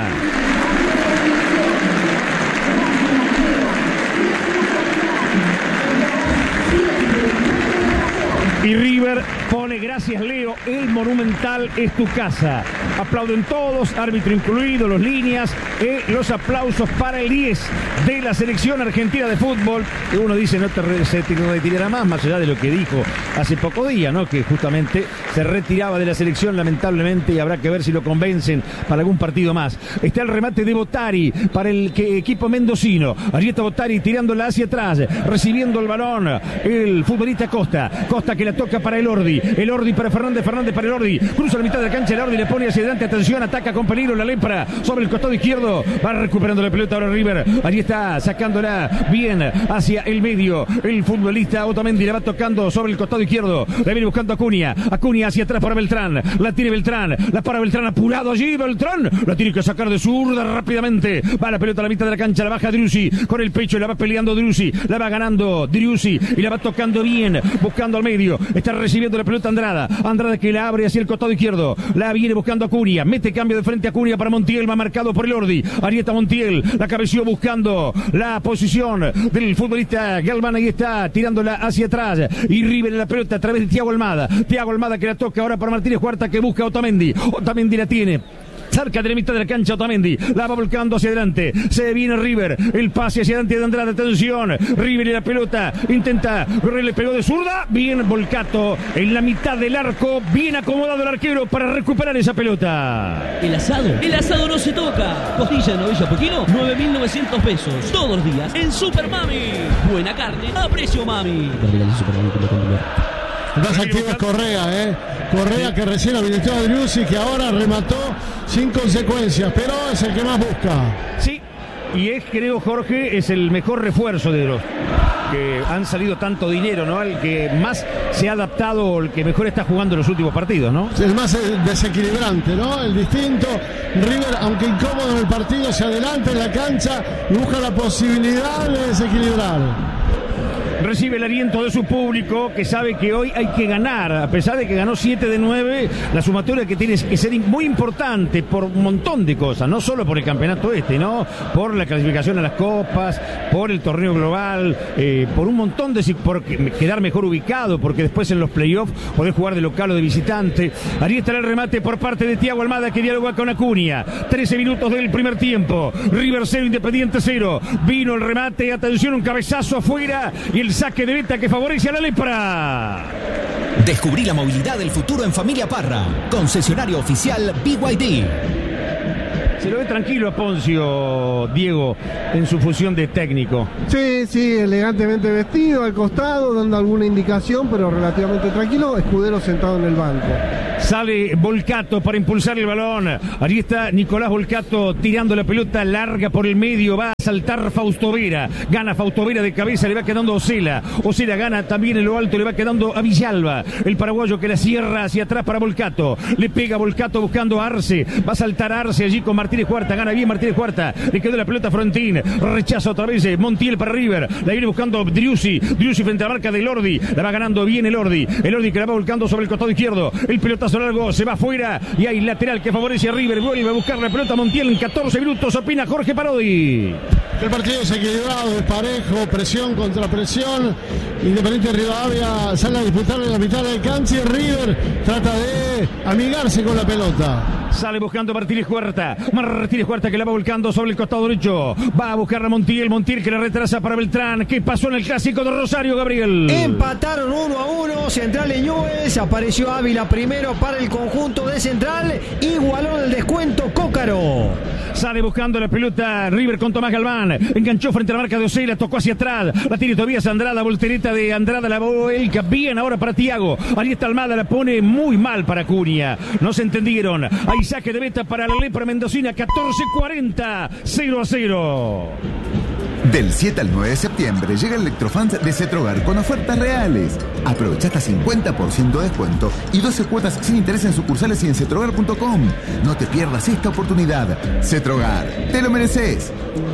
Y River pone, gracias Leo, el Monumental es tu casa. Aplauden todos, árbitro incluido, los líneas, eh, los aplausos para el diez de la selección argentina de fútbol. Que uno dice no te re, se te retirará más, más allá de lo que dijo hace poco día, ¿no? Que justamente se retiraba de la selección lamentablemente, y habrá que ver si lo convencen para algún partido más. Está el remate de Bottari para el que, equipo mendocino. Allí está Bottari tirándola hacia atrás, recibiendo el balón el futbolista Costa. Costa que la toca para el Ordi, el Ordi para Fernández, Fernández para el Ordi, cruza la mitad de la cancha, el Ordi le pone hacia adelante, atención, ataca con peligro la lepra sobre el costado izquierdo, va recuperando la pelota ahora River, allí está sacándola bien hacia el medio, el futbolista Otamendi la va tocando sobre el costado izquierdo, la viene buscando Acuña, Acuña hacia atrás para Beltrán, la tiene Beltrán, la para Beltrán apurado allí, Beltrán, la tiene que sacar de zurda rápidamente, va la pelota a la mitad de la cancha, la baja Driussi, con el pecho la va peleando Driussi, la va ganando Driussi y la va tocando bien, buscando al medio. Está recibiendo la pelota Andrada. Andrada que la abre hacia el costado izquierdo. La viene buscando a Acuña. Mete cambio de frente a Acuña para Montiel. Va marcado por el Ordi. Ahí está Montiel. La cabeció buscando la posición del futbolista Galván. Ahí está tirándola hacia atrás. Y River en la pelota a través de Thiago Almada. Thiago Almada que la toca ahora para Martínez Cuarta, que busca a Otamendi. Otamendi la tiene cerca de la mitad de la cancha. Otamendi la va volcando hacia adelante, se viene River, el pase hacia adelante de Andrade, atención, River y la pelota, intenta, le pegó de zurda, bien Volcato en la mitad del arco, bien acomodado el arquero para recuperar esa pelota. El asado, el asado no se toca. Costilla de novilla por kilo, nueve mil novecientos pesos, todos los días en Super Mami. Buena carne a precio Mami. Más activo es Correa, ¿eh? Correa que recién habilitó a Driussi, que ahora remató sin consecuencias, pero es el que más busca. Sí, y es, creo, Jorge, es el mejor refuerzo de los que han salido tanto dinero, ¿no? El que más se ha adaptado, el que mejor está jugando en los últimos partidos, ¿no? El más desequilibrante, ¿no? El distinto. River, aunque incómodo en el partido, se adelanta en la cancha y busca la posibilidad de desequilibrar. recibe el aliento de su público, que sabe que hoy hay que ganar, a pesar de que ganó siete de nueve, la sumatoria que tiene que ser muy importante por un montón de cosas, no solo por el campeonato este, ¿no? Por la clasificación a las copas, por el torneo global, eh, por un montón de, por quedar mejor ubicado, porque después en los playoffs podés jugar de local o de visitante. Ahí estará el remate por parte de Thiago Almada, que dialoga con Acuña. trece minutos del primer tiempo. River cero, Independiente cero. Vino el remate, atención, un cabezazo afuera y el saque de meta que favorece a la Lepra. Descubrí la movilidad del futuro en Familia Parra. Concesionario oficial B Y D. Se lo ve tranquilo a Poncio, Diego, en su función de técnico. Sí, sí, elegantemente vestido, al costado, dando alguna indicación, pero relativamente tranquilo. Escudero sentado en el banco. Sale Volcato para impulsar el balón. Allí está Nicolás Volcato tirando la pelota larga por el medio. Va a saltar Fausto Vera. Gana Fausto Vera de cabeza, le va quedando Osela. Osela gana también en lo alto, le va quedando a Villalba. El paraguayo que la cierra hacia atrás para Volcato. Le pega Volcato buscando a Arce. Va a saltar Arce allí con Martínez Cuarta. Gana bien Martínez Cuarta. Le quedó la pelota a Frontín. Rechaza otra vez Montiel para River. La viene buscando Driussi. Driussi frente a la marca de Lordi. La va ganando bien el Lordi. El Lordi que la va volcando sobre el costado izquierdo. El pelotazo largo se va afuera y hay lateral que favorece a River. Vuelve a buscar la pelota Montiel en catorce minutos. Opina Jorge Parodi. El partido es equilibrado, es parejo, presión contra presión. Independiente Rivadavia sale a disputar en la mitad del cancha y River trata de amigarse con la pelota. Sale buscando Martínez Cuarta. Martínez Cuarta que la va volcando sobre el costado derecho. Va a buscar a Montiel. Montiel que la retrasa para Beltrán. ¿Qué pasó en el clásico de Rosario, Gabriel? Empataron uno a uno. Central de Newell's. Apareció Ávila primero para el conjunto de Central. Igualó el descuento Cócaro. Sale buscando la pelota River con Tomás Galván. Enganchó frente a la marca de Osela. Tocó hacia atrás. La tiene Tobías Andrada. Voltereta de Andrada. La vuelca bien ahora para Thiago. Ahí está Almada. La pone muy mal para Acuña. No se entendieron. Hay saque de meta para la Lepra Mendocina. catorce cuarenta. cero a cero. Del siete al nueve de septiembre llega el Electrofans de Cetrogar con ofertas reales. Aprovecha hasta cincuenta por ciento de descuento y doce cuotas sin interés en sucursales y en cetrogar punto com. No te pierdas esta oportunidad. Cetrogar, te lo mereces.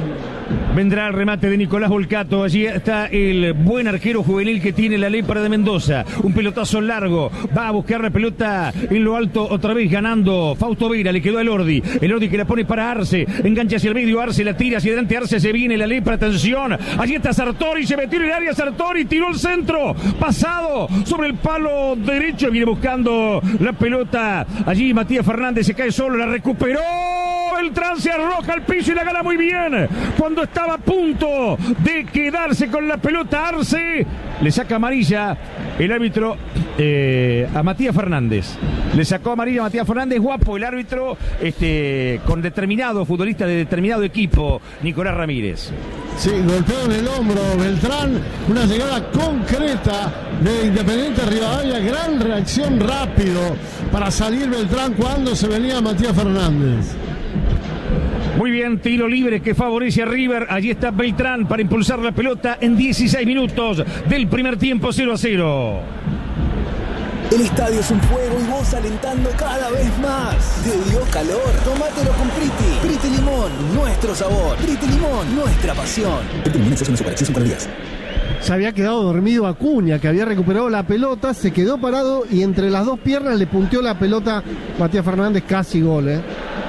Vendrá el remate de Nicolás Volcato. Allí está el buen arquero juvenil que tiene la Lepra de Mendoza. Un pelotazo largo. Va a buscar la pelota en lo alto. Otra vez ganando Fausto Vera. Le quedó a Elordi. Elordi que la pone para Arce. Engancha hacia el medio. Arce la tira hacia adelante. Arce se viene la Lepra. Atención. Allí está Sartori. Se metió en el área. Sartori tiró el centro. Pasado sobre el palo derecho. Viene buscando la pelota. Allí Matías Fernández se cae solo. La recuperó. Beltrán se arroja al piso y la gana muy bien. Cuando estaba a punto de quedarse con la pelota Arce, le saca amarilla el árbitro eh, a Matías Fernández. Le sacó amarilla a Matías Fernández. Guapo el árbitro, este, con determinado futbolista de determinado equipo, Nicolás Ramírez. Sí, golpeó en el hombro Beltrán. Una llegada concreta de Independiente Rivadavia. Gran reacción rápido para salir Beltrán cuando se venía Matías Fernández. Muy bien, tiro libre que favorece a River. Allí está Beltrán para impulsar la pelota en dieciséis minutos del primer tiempo. Cero a cero. El estadio es un fuego y vos alentando cada vez más. ¿Te dio calor? Tómatelo con Priti. Priti Limón, nuestro sabor. Priti Limón, nuestra pasión. Priti Limón es una super, cinco días. Se había quedado dormido Acuña, que había recuperado la pelota, se quedó parado y entre las dos piernas le punteó la pelota Matías Fernández, casi gol, ¿eh?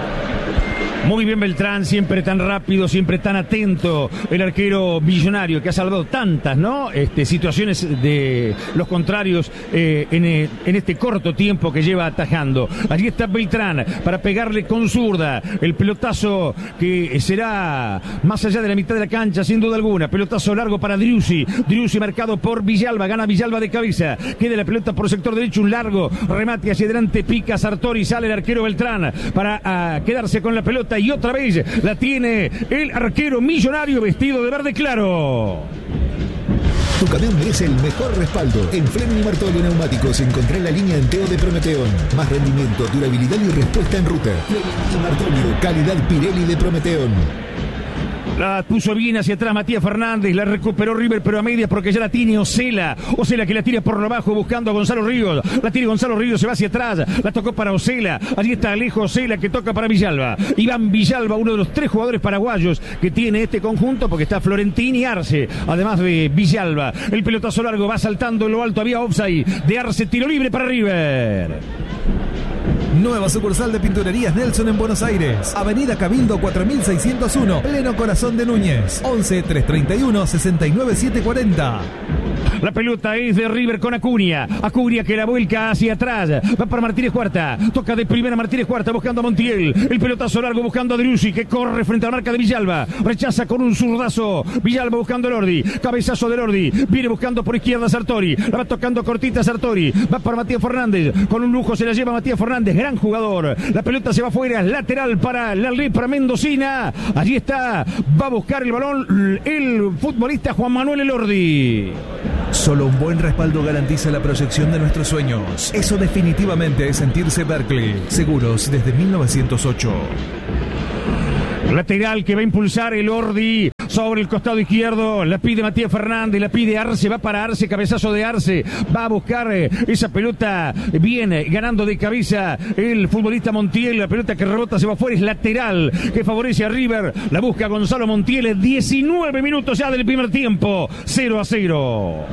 Muy bien Beltrán, siempre tan rápido, siempre tan atento, el arquero millonario que ha salvado tantas, ¿no? Este, situaciones de los contrarios eh, en, en este corto tiempo que lleva atajando. Allí está Beltrán para pegarle con zurda, el pelotazo que será más allá de la mitad de la cancha, sin duda alguna. Pelotazo largo para Driussi, Driussi marcado por Villalba, gana Villalba de cabeza, queda la pelota por sector derecho, un largo remate hacia adelante, pica Sartori, sale el arquero Beltrán para uh, quedarse con la pelota. Y otra vez la tiene el arquero millonario vestido de verde claro. Tu camión merece el mejor respaldo. En Fleming Martolio Neumáticos encontré la línea Enteo de Prometeón. Más rendimiento, durabilidad y respuesta en ruta. Fleming Martolio, calidad Pirelli de Prometeón. La puso bien hacia atrás Matías Fernández, la recuperó River pero a medias porque ya la tiene Osela. Osela que la tira por lo bajo buscando a Gonzalo Ríos. La tira Gonzalo Ríos, se va hacia atrás, la tocó para Osela. Allí está Alejo Osela que toca para Villalba. Iván Villalba, uno de los tres jugadores paraguayos que tiene este conjunto porque está Florentín y Arce, además de Villalba. El pelotazo largo va saltando en lo alto, había offside de Arce, tiro libre para River. Nueva sucursal de Pinturerías Nelson en Buenos Aires. Avenida Cabildo cuatro mil seiscientos uno, pleno corazón de Núñez. once, trescientos treinta y uno, sesenta y nueve, setecientos cuarenta. La pelota es de River con Acuña. Acuña que la vuelca hacia atrás. Va para Martínez Cuarta. Toca de primera Martínez Cuarta buscando a Montiel. El pelotazo largo buscando a Driussi que corre frente a la marca de Villalba. Rechaza con un zurdazo. Villalba buscando a Lordi. Cabezazo de Lordi. Viene buscando por izquierda Sartori. La va tocando cortita Sartori. Va para Matías Fernández. Con un lujo se la lleva Matías Fernández. Gran jugador. La pelota se va afuera. Lateral para la lepra mendocina. Allí está. Va a buscar el balón el futbolista Juan Manuel Elordi. Solo un buen respaldo garantiza la proyección de nuestros sueños. Eso definitivamente es sentirse Berkeley. Seguros desde mil novecientos ocho. Lateral que va a impulsar Elordi sobre el costado izquierdo. La pide Matías Fernández, la pide Arce, va para Arce, cabezazo de Arce. Va a buscar eh, esa pelota. Viene ganando de cabeza el futbolista Montiel. La pelota que rebota se va afuera, es lateral que favorece a River. La busca Gonzalo Montiel. diecinueve minutos ya del primer tiempo. cero a cero.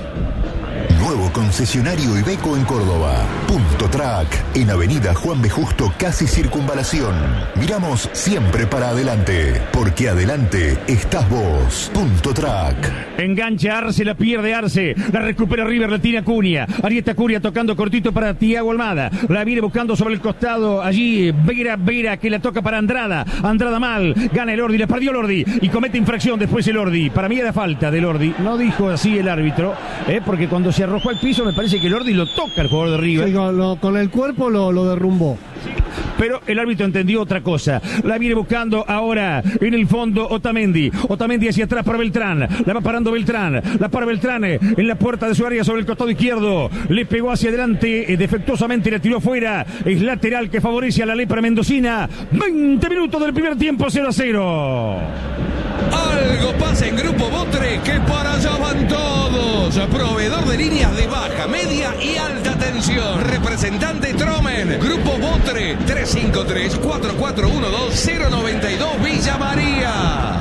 Nuevo concesionario Iveco en Córdoba. Punto Track, en Avenida Juan B. Justo, casi Circunvalación. Miramos siempre para adelante, porque adelante estás vos. Punto Track. Engancha Arce, la pierde Arce. La recupera River, la tiene Acuña. Arieta Acuña tocando cortito para Tiago Almada. La viene buscando sobre el costado. Allí Vera Vera que la toca para Andrada. Andrada mal. Gana el Lordi, la perdió Lordi. Y comete infracción después el Lordi. Para mí era falta de Lordi. No dijo así el árbitro, eh, porque cuando se arrojó al piso me parece que Lordi lo toca el jugador de River. Sí, con, lo, con el cuerpo lo, lo derrumbó. Pero el árbitro entendió otra cosa. La viene buscando ahora en el fondo Otamendi. Otamendi hacia atrás para Beltrán. La va parando Beltrán. La para Beltrán en la puerta de su área sobre el costado izquierdo. Le pegó hacia adelante. Defectuosamente le tiró fuera. Es lateral que favorece a la lepra mendocina. veinte minutos del primer tiempo, cero a cero. Algo pasa en Grupo Botre que para allá van todos. Proveedor de líneas de baja, media y alta tensión. Representante Tromen. Grupo Botre tres cinco tres, cuatro cuatro uno dos, cero nueve dos Villa María.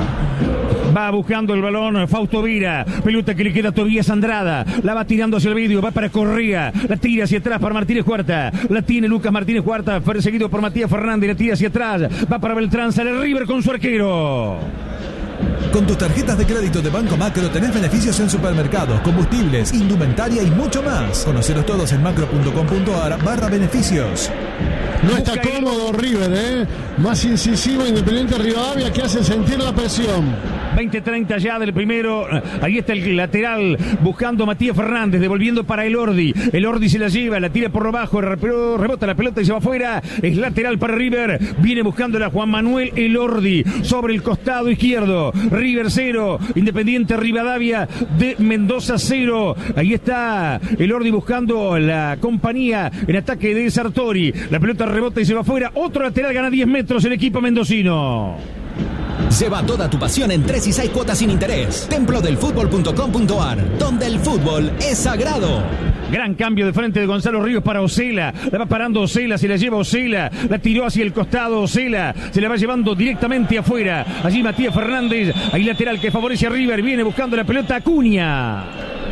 Va buscando el balón Fausto Vira. Pelota que le queda a Tobías Andrada. La va tirando hacia el medio. Va para Correa. La tira hacia atrás para Martínez Cuarta. La tiene Lucas Martínez Cuarta. Perseguido por Matías Fernández. La tira hacia atrás. Va para Beltrán. Sale River con su arquero. Con tus tarjetas de crédito de Banco Macro tenés beneficios en supermercados, combustibles, indumentaria y mucho más. Conocelos todos en macro.com.ar barra beneficios. No está cómodo River, ¿eh? Más incisivo Independiente Rivadavia que hace sentir la presión. veinte treinta ya del primero. Ahí está el lateral buscando a Matías Fernández, devolviendo para Elordi. Elordi se la lleva, la tira por lo bajo, rebota la pelota y se va afuera. Es lateral para River. Viene buscándola Juan Manuel Elordi sobre el costado izquierdo. River cero, Independiente Rivadavia de Mendoza cero. Ahí está Elordi buscando la compañía en ataque de Sartori. La pelota rebota y se va afuera. Otro lateral gana diez metros el equipo mendocino. Lleva toda tu pasión en tres y seis cuotas sin interés. templo del fútbol punto com punto ar, donde el fútbol es sagrado. Gran cambio de frente de Gonzalo Ríos para Osela. La va parando Osela, se la lleva Osela. La tiró hacia el costado Osela. Se la va llevando directamente afuera. Allí Matías Fernández. Ahí lateral que favorece a River. Viene buscando la pelota Acuña.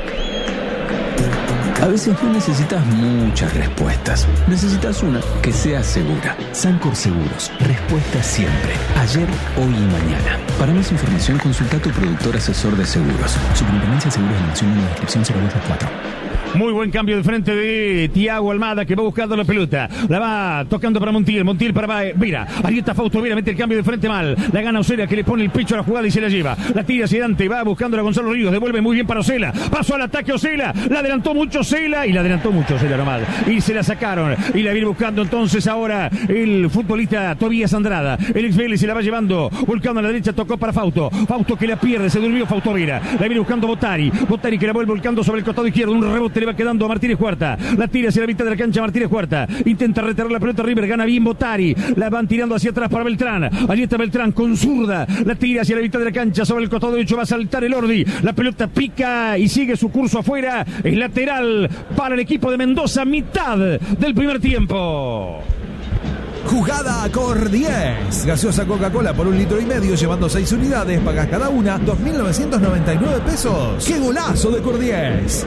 A veces no necesitas muchas respuestas. Necesitas una que sea segura. Sancor Seguros. Respuesta siempre. Ayer, hoy y mañana. Para más información, consulta a tu productor asesor de seguros. Superintendencia de Seguros de Nación en la descripción cero dos cuatro. Muy buen cambio de frente de Tiago Almada que va buscando la pelota. La va tocando para Montiel. Montiel para Vera. Ahí está Fausto Vera. Mete el cambio de frente mal. La gana Osela que le pone el pecho a la jugada y se la lleva. La tira hacia adelante. Va buscando a Gonzalo Ríos. Devuelve muy bien para Osela. Pasó al ataque Osela. La adelantó mucho Osela. Y la adelantó mucho Osela nomás. Y se la sacaron. Y la viene buscando entonces ahora el futbolista Tobías Andrada. El ex Vélez se la va llevando. Volcando a la derecha. Tocó para Fausto. Fausto que la pierde. Se durmió Fausto Vera. La viene buscando Botari. Botari que la vuelve volcando sobre el costado izquierdo. Un rebote le va quedando a Martínez Huerta. La tira hacia la mitad de la cancha Martínez Huerta. Intenta retener la pelota River, gana bien Botari. La van tirando hacia atrás para Beltrán. Allí está Beltrán con zurda. La tira hacia la mitad de la cancha. Sobre el costado derecho va a saltar el Ordi. La pelota pica y sigue su curso afuera. Es lateral para el equipo de Mendoza. Mitad del primer tiempo. Jugada Cor diez. Gaseosa Coca-Cola por un litro y medio, llevando seis unidades. Pagas cada una dos mil novecientos noventa y nueve pesos. ¡Qué golazo de Cor diez!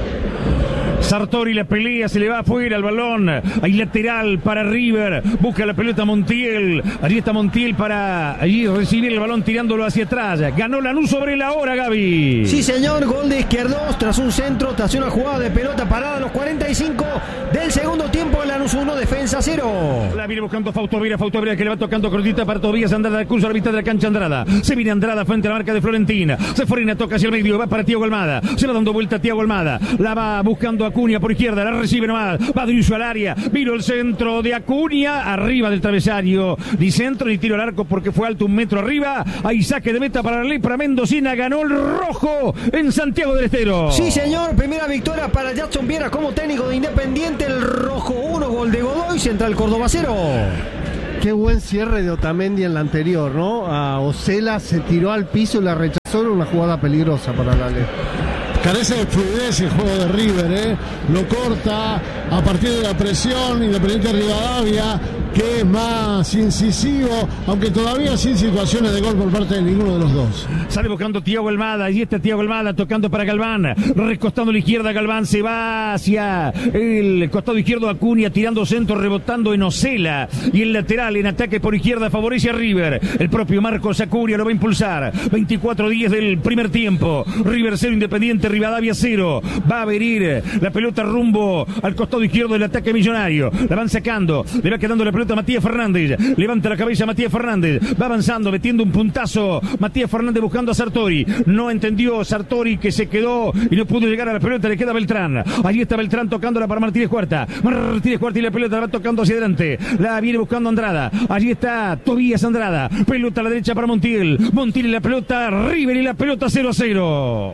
Sartori la pelea, se le va afuera el balón. Hay lateral para River. Busca la pelota Montiel. Allí está Montiel para allí recibir el balón tirándolo hacia atrás. Ganó Lanús sobre la hora, Gaby. Sí, señor. Gol de Izquierdos tras un centro, tras una jugada de pelota parada a los cuarenta y cinco del segundo tiempo. Lanús uno, defensa cero. La viene buscando Fausto Vera. Fausto Vera que le va tocando cortita para Tobías Andrada. Cruza a la mitad de la cancha Andrada. Se viene Andrada frente a la marca de Florentina. Se frena, toca hacia el medio. Va para Thiago Almada. Se va dando vuelta a Thiago Almada. La va buscando Acuña por izquierda, la recibe nomás, va Driussi al área, vino el centro de Acuña, arriba del travesario, ni centro ni tiro al arco porque fue alto un metro arriba. Ahí saque de meta para la Lepra Mendocina, ganó el rojo en Santiago del Estero. Sí, señor, primera victoria para Jackson Viera como técnico de Independiente. El rojo uno, gol de Godoy, Central Córdoba cero. Qué buen cierre de Otamendi en la anterior, ¿no? A Osela se tiró al piso y la rechazó en una jugada peligrosa para la Lepra. Carece de fluidez el juego de River, ¿eh? Lo corta a partir de la presión. Independiente Rivadavia, que es más incisivo, aunque todavía sin situaciones de gol por parte de ninguno de los dos. Sale buscando Thiago Almada, ahí está Thiago Almada tocando para Galván, recostando a la izquierda Galván, se va hacia el costado izquierdo Acuña, tirando centro, rebotando en Osela, y el lateral en ataque por izquierda favorece a River. El propio Marcos Acuña lo va a impulsar. veinticuatro días del primer tiempo. River cero, Independiente Rivadavia cero. Va a venir la pelota rumbo al costado izquierdo del ataque millonario. La van sacando, le va quedando la pelota a Matías Fernández. Levanta la cabeza Matías Fernández. Va avanzando, metiendo un puntazo. Matías Fernández buscando a Sartori. No entendió Sartori que se quedó y no pudo llegar a la pelota. Le queda Beltrán. Allí está Beltrán tocándola para Martínez Huerta. Martínez Huerta y la pelota la va tocando hacia adelante. La viene buscando Andrada. Allí está Tobías Andrada. Pelota a la derecha para Montiel. Montiel y la pelota. River y la pelota cero a cero.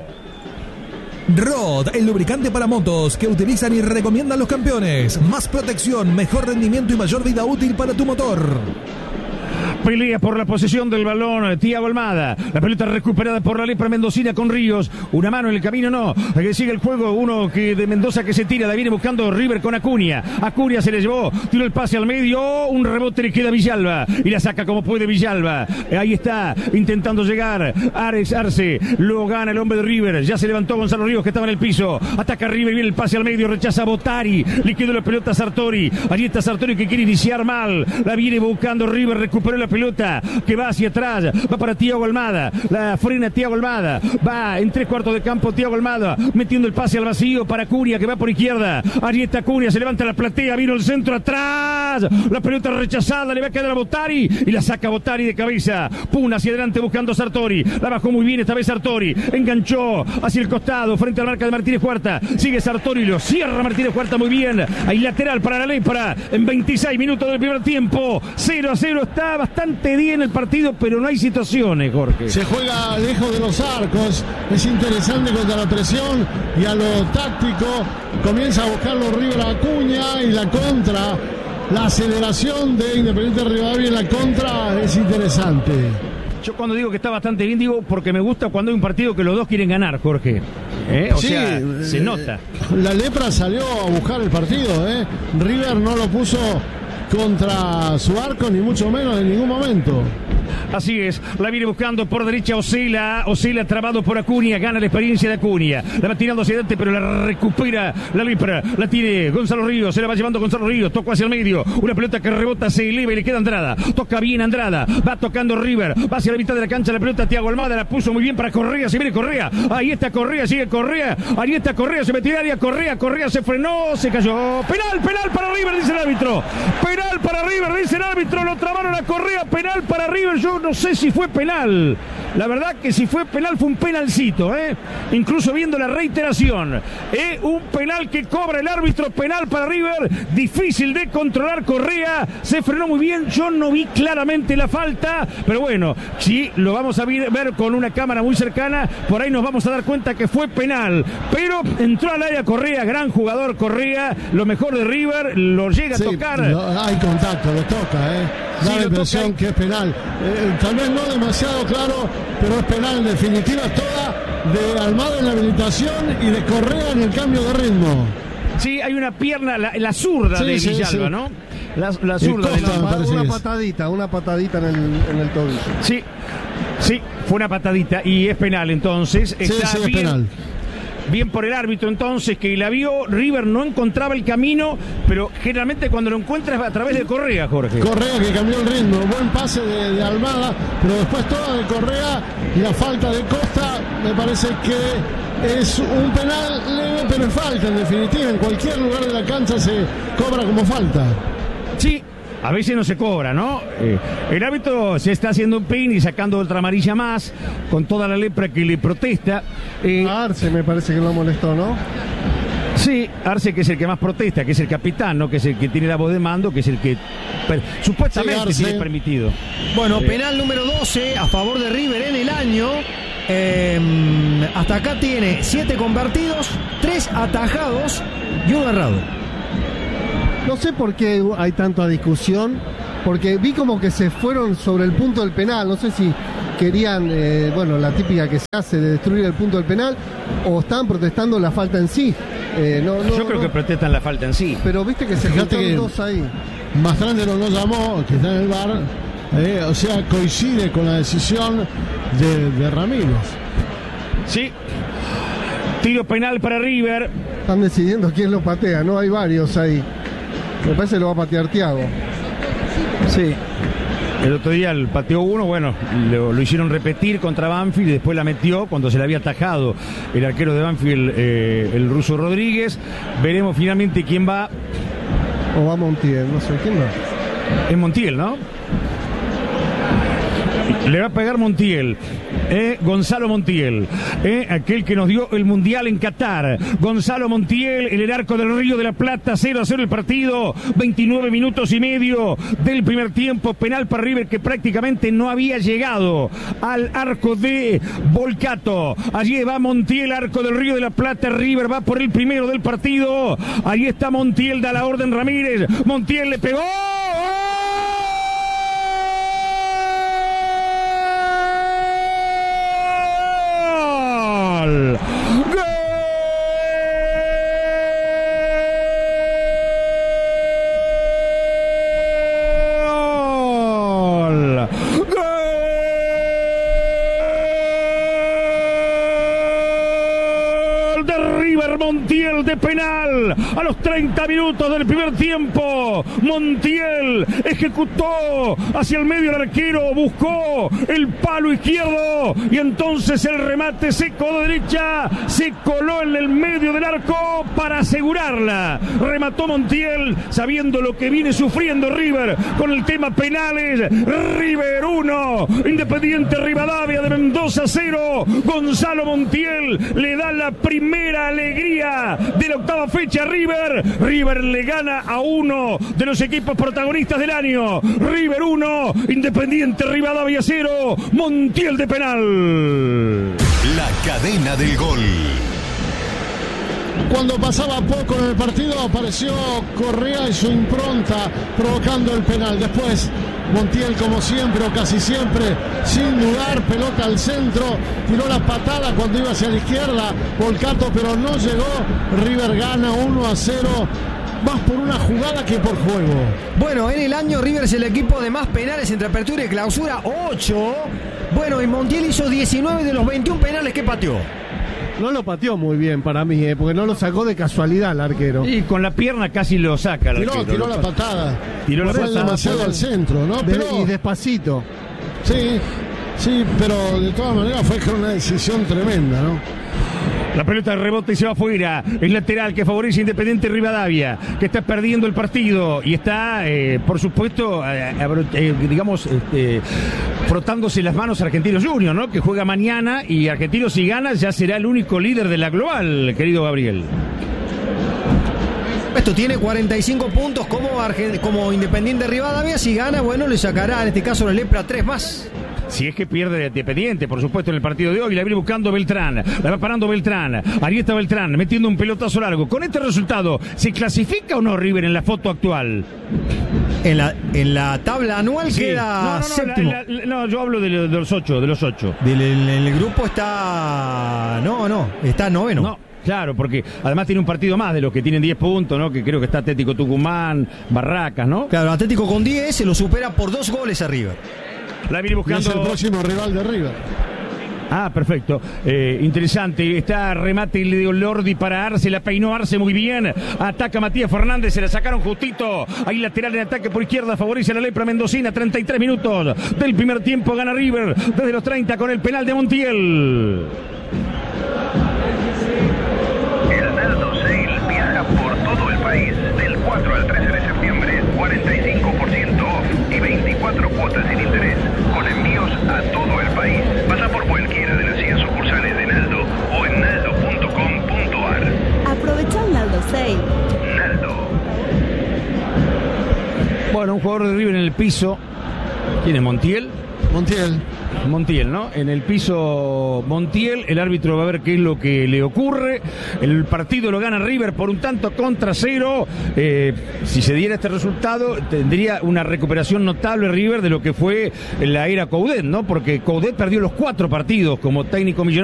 Rod, el lubricante para motos que utilizan y recomiendan los campeones. Más protección, mejor rendimiento y mayor vida útil para tu motor. Pelea por la posesión del balón Thiago Almada. La pelota recuperada por la Lepra Mendocina con Ríos. Una mano en el camino, no. Que sigue el juego. Uno que de Mendoza que se tira. La viene buscando River con Acuña. Acuña se le llevó. Tiró el pase al medio. Un rebote le queda a Villalba. Y la saca como puede Villalba. Ahí está. Intentando llegar. Ares Arce. Lo gana el hombre de River. Ya se levantó Gonzalo Ríos que estaba en el piso. Ataca River. Viene el pase al medio. Rechaza Botari. Le quedó la pelota a Sartori. Allí está Sartori que quiere iniciar mal. La viene buscando River. Recuperó la pelota que va hacia atrás, va para Thiago Almada, la frena Thiago Almada, va en tres cuartos de campo Thiago Almada, metiendo el pase al vacío para Acuña que va por izquierda. Allí está Acuña, se levanta la platea, vino el centro atrás, la pelota rechazada, le va a quedar a Botari y la saca Botari de cabeza. Puna hacia adelante buscando a Sartori, la bajó muy bien esta vez Sartori, enganchó hacia el costado frente a la marca de Martínez Huerta, sigue Sartori, lo cierra Martínez Huerta muy bien. Hay lateral para la Lepra en veintiséis minutos del primer tiempo. cero a cero, está bastante bien el partido, pero no hay situaciones, Jorge. Se juega lejos de los arcos, es interesante contra la presión y a lo táctico comienza a buscarlo River Acuña y la contra, la aceleración de Independiente Rivadavia en la contra es interesante. Yo cuando digo que está bastante bien, digo porque me gusta cuando hay un partido que los dos quieren ganar, Jorge. ¿Eh? O sí, sea, se nota. La Lepra salió a buscar el partido, ¿eh? River no lo puso contra su arco, ni mucho menos en ningún momento. Así es, la viene buscando por derecha Osela, Osela trabado por Acuña, gana la experiencia de Acuña, la va tirando hacia adelante pero la recupera la Lepra, la tiene Gonzalo Ríos, se la va llevando Gonzalo Ríos, tocó hacia el medio, una pelota que rebota, se eleva y le queda Andrada, toca bien Andrada, va tocando River, va hacia la mitad de la cancha, la pelota Thiago Almada, la puso muy bien para Correa, se viene Correa, ahí está Correa, sigue Correa, ahí está Correa, se metió al área, Correa, Correa se frenó, se cayó, penal, penal para River, dice el árbitro, penal para River, dice el árbitro, lo trabaron a Correa, penal para River, yo no sé si fue penal, La verdad que si fue penal fue un penalcito, ¿eh? Incluso viendo la reiteración. ¿eh? Un penal que cobra el árbitro, penal para River. Difícil de controlar Correa. Se frenó muy bien. Yo no vi claramente la falta. Pero bueno, si lo vamos a ver con una cámara muy cercana, por ahí nos vamos a dar cuenta que fue penal. Pero entró al área Correa, gran jugador Correa. Lo mejor de River, lo llega a sí, tocar. Lo, hay contacto, lo toca, ¿eh? Da Sí, la impresión que es penal. Eh, tal vez no demasiado claro, pero es penal en definitiva, toda de Almada en la habilitación y de Correa en el cambio de ritmo. Sí, hay una pierna, la, la zurda sí, de sí, Villalba, sí. ¿no? La, la zurda de Costa, una, una patadita, una patadita en el, en el tobillo. Sí, sí, fue una patadita y es penal entonces. Está sí, sí, bien, es penal. Bien por el árbitro entonces, que la vio. River no encontraba el camino, pero generalmente cuando lo encuentra es a través de Correa, Jorge. Correa que cambió el ritmo, buen pase de, de Almada, pero después toda de Correa y la falta de Costa, me parece que es un penal leve, pero es falta en definitiva. En cualquier lugar de la cancha se cobra como falta. Sí, a veces no se cobra, ¿no? Eh, el árbitro se está haciendo un pin y sacando otra amarilla más, con toda la lepra que le protesta. Eh, Arce me parece que lo molestó, ¿no? Sí, Arce, que es el que más protesta, que es el capitán, ¿no? Que es el que tiene la voz de mando, que es el que per, supuestamente sí, tiene permitido. Bueno, Eh, penal número doce a favor de River en el año. Eh, hasta acá tiene siete convertidos, tres atajados y uno errado. No sé por qué hay tanta discusión, porque vi como que se fueron sobre el punto del penal. No sé si querían, eh, bueno, la típica que se hace de destruir el punto del penal, o estaban protestando la falta en sí. Eh, no, no, Yo creo no, que protestan la falta en sí. Pero viste que se Fíjate juntaron que dos ahí. Mastrande no llamó, que está en el bar, eh, o sea, coincide con la decisión de, de Ramírez. Sí. Tiro penal para River. Están decidiendo quién lo patea, ¿no? Hay varios ahí. Me parece que lo va a patear Thiago. Sí. El otro día el pateó uno, bueno, lo, lo hicieron repetir contra Banfield y después la metió cuando se le había atajado el arquero de Banfield, eh, el ruso Rodríguez. Veremos finalmente quién va. O va Montiel, no sé quién va. Es Montiel, ¿no? Le va a pegar Montiel, eh, Gonzalo Montiel, eh, aquel que nos dio el Mundial en Qatar. Gonzalo Montiel, en el arco del Río de la Plata, cero a cero el partido, veintinueve minutos y medio del primer tiempo, penal para River que prácticamente no había llegado al arco de Volcato. Allí va Montiel, arco del Río de la Plata, River va por el primero del partido. Ahí está Montiel, da la orden Ramírez, Montiel le pegó. ¡Gol! ¡Gol! De River, Montiel de penal a los treinta minutos del primer tiempo. Montiel ejecutó hacia el medio el arquero, buscó el palo izquierdo y entonces el remate seco de derecha se coló en el medio del arco para asegurarla. Remató Montiel sabiendo lo que viene sufriendo River con el tema penales. River uno, Independiente Rivadavia de Mendoza cero. Gonzalo Montiel le da la primera alegría de la octava fecha a River. River le gana a uno de los equipos protagonistas del año. River uno, Independiente Rivadavia cero. Montiel de penal. La cadena del gol. Cuando pasaba poco en el partido apareció Correa y su impronta provocando el penal. Después Montiel, como siempre o casi siempre, sin dudar, pelota al centro, tiró la patada cuando iba hacia la izquierda Volcato, pero no llegó. River gana uno a cero, más por una jugada que por juego. Bueno, en el año River es el equipo de más penales entre apertura y clausura, ocho. Bueno, y Montiel hizo diecinueve de los veintiún penales que pateó. No lo pateó muy bien para mí, eh, porque no lo sacó de casualidad el arquero. Y con la pierna casi lo saca el Tiró, arquero. tiró la patada. Tiró la Fue patada. demasiado al centro, ¿no? De- Pero y despacito. sí, Sí, pero de todas maneras fue con una decisión tremenda, ¿no? La pelota de rebote y se va afuera. El lateral que favorece a Independiente Rivadavia, que está perdiendo el partido y está, eh, por supuesto, eh, eh, digamos, este, frotándose las manos Argentinos Juniors, ¿no? Que juega mañana y Argentinos, si gana, ya será el único líder de la global, querido Gabriel. Esto tiene cuarenta y cinco puntos como, Arge- como Independiente Rivadavia. Si gana, bueno, le sacará en este caso la Lepra tres más. Si es que pierde Independiente, por supuesto, en el partido de hoy. La viene buscando Beltrán. La va parando Beltrán. Ahí está Beltrán, metiendo un pelotazo largo. Con este resultado, ¿se clasifica o no River en la foto actual? En la, en la tabla anual Sí. queda no, no, no, séptimo. la- la- no, yo hablo de, de los ocho, de los ocho. Del, el, el grupo está... No, no, está noveno. No. Claro, porque además tiene un partido más de los que tienen diez puntos, ¿no? Que creo que está Atlético Tucumán, Barracas, ¿no? Claro, Atlético con diez se lo supera por dos goles a River. La viene buscando. Y es el próximo rival de River. Ah, perfecto. Eh, interesante. Está remate de Lordi para Arce. La peinó Arce muy bien. Ataca Matías Fernández. Se la sacaron justito. Ahí lateral en ataque por izquierda. Favorece a la Lepra Mendocina. treinta y tres minutos del primer tiempo. Gana River desde los treinta con el penal de Montiel. El Naldo Sale viaja por todo el país del cuatro al trece de septiembre. cuarenta y cinco por ciento off y veinticuatro cuotas sin interés. Con envíos a todo el país. Pasa por cualquiera de las cien sucursales de Naldo o en naldo punto com punto ar. Aprovecha el Naldo Sale. Naldo. Bueno, un jugador de River en el piso. ¿Quién es Montiel? Montiel. Montiel, ¿no? En el piso Montiel, el árbitro va a ver qué es lo que le ocurre. El partido lo gana River por un tanto contra cero. Eh, si se diera este resultado, tendría una recuperación notable River de lo que fue la era Coudet, ¿no? Porque Coudet perdió los cuatro partidos como técnico millonario.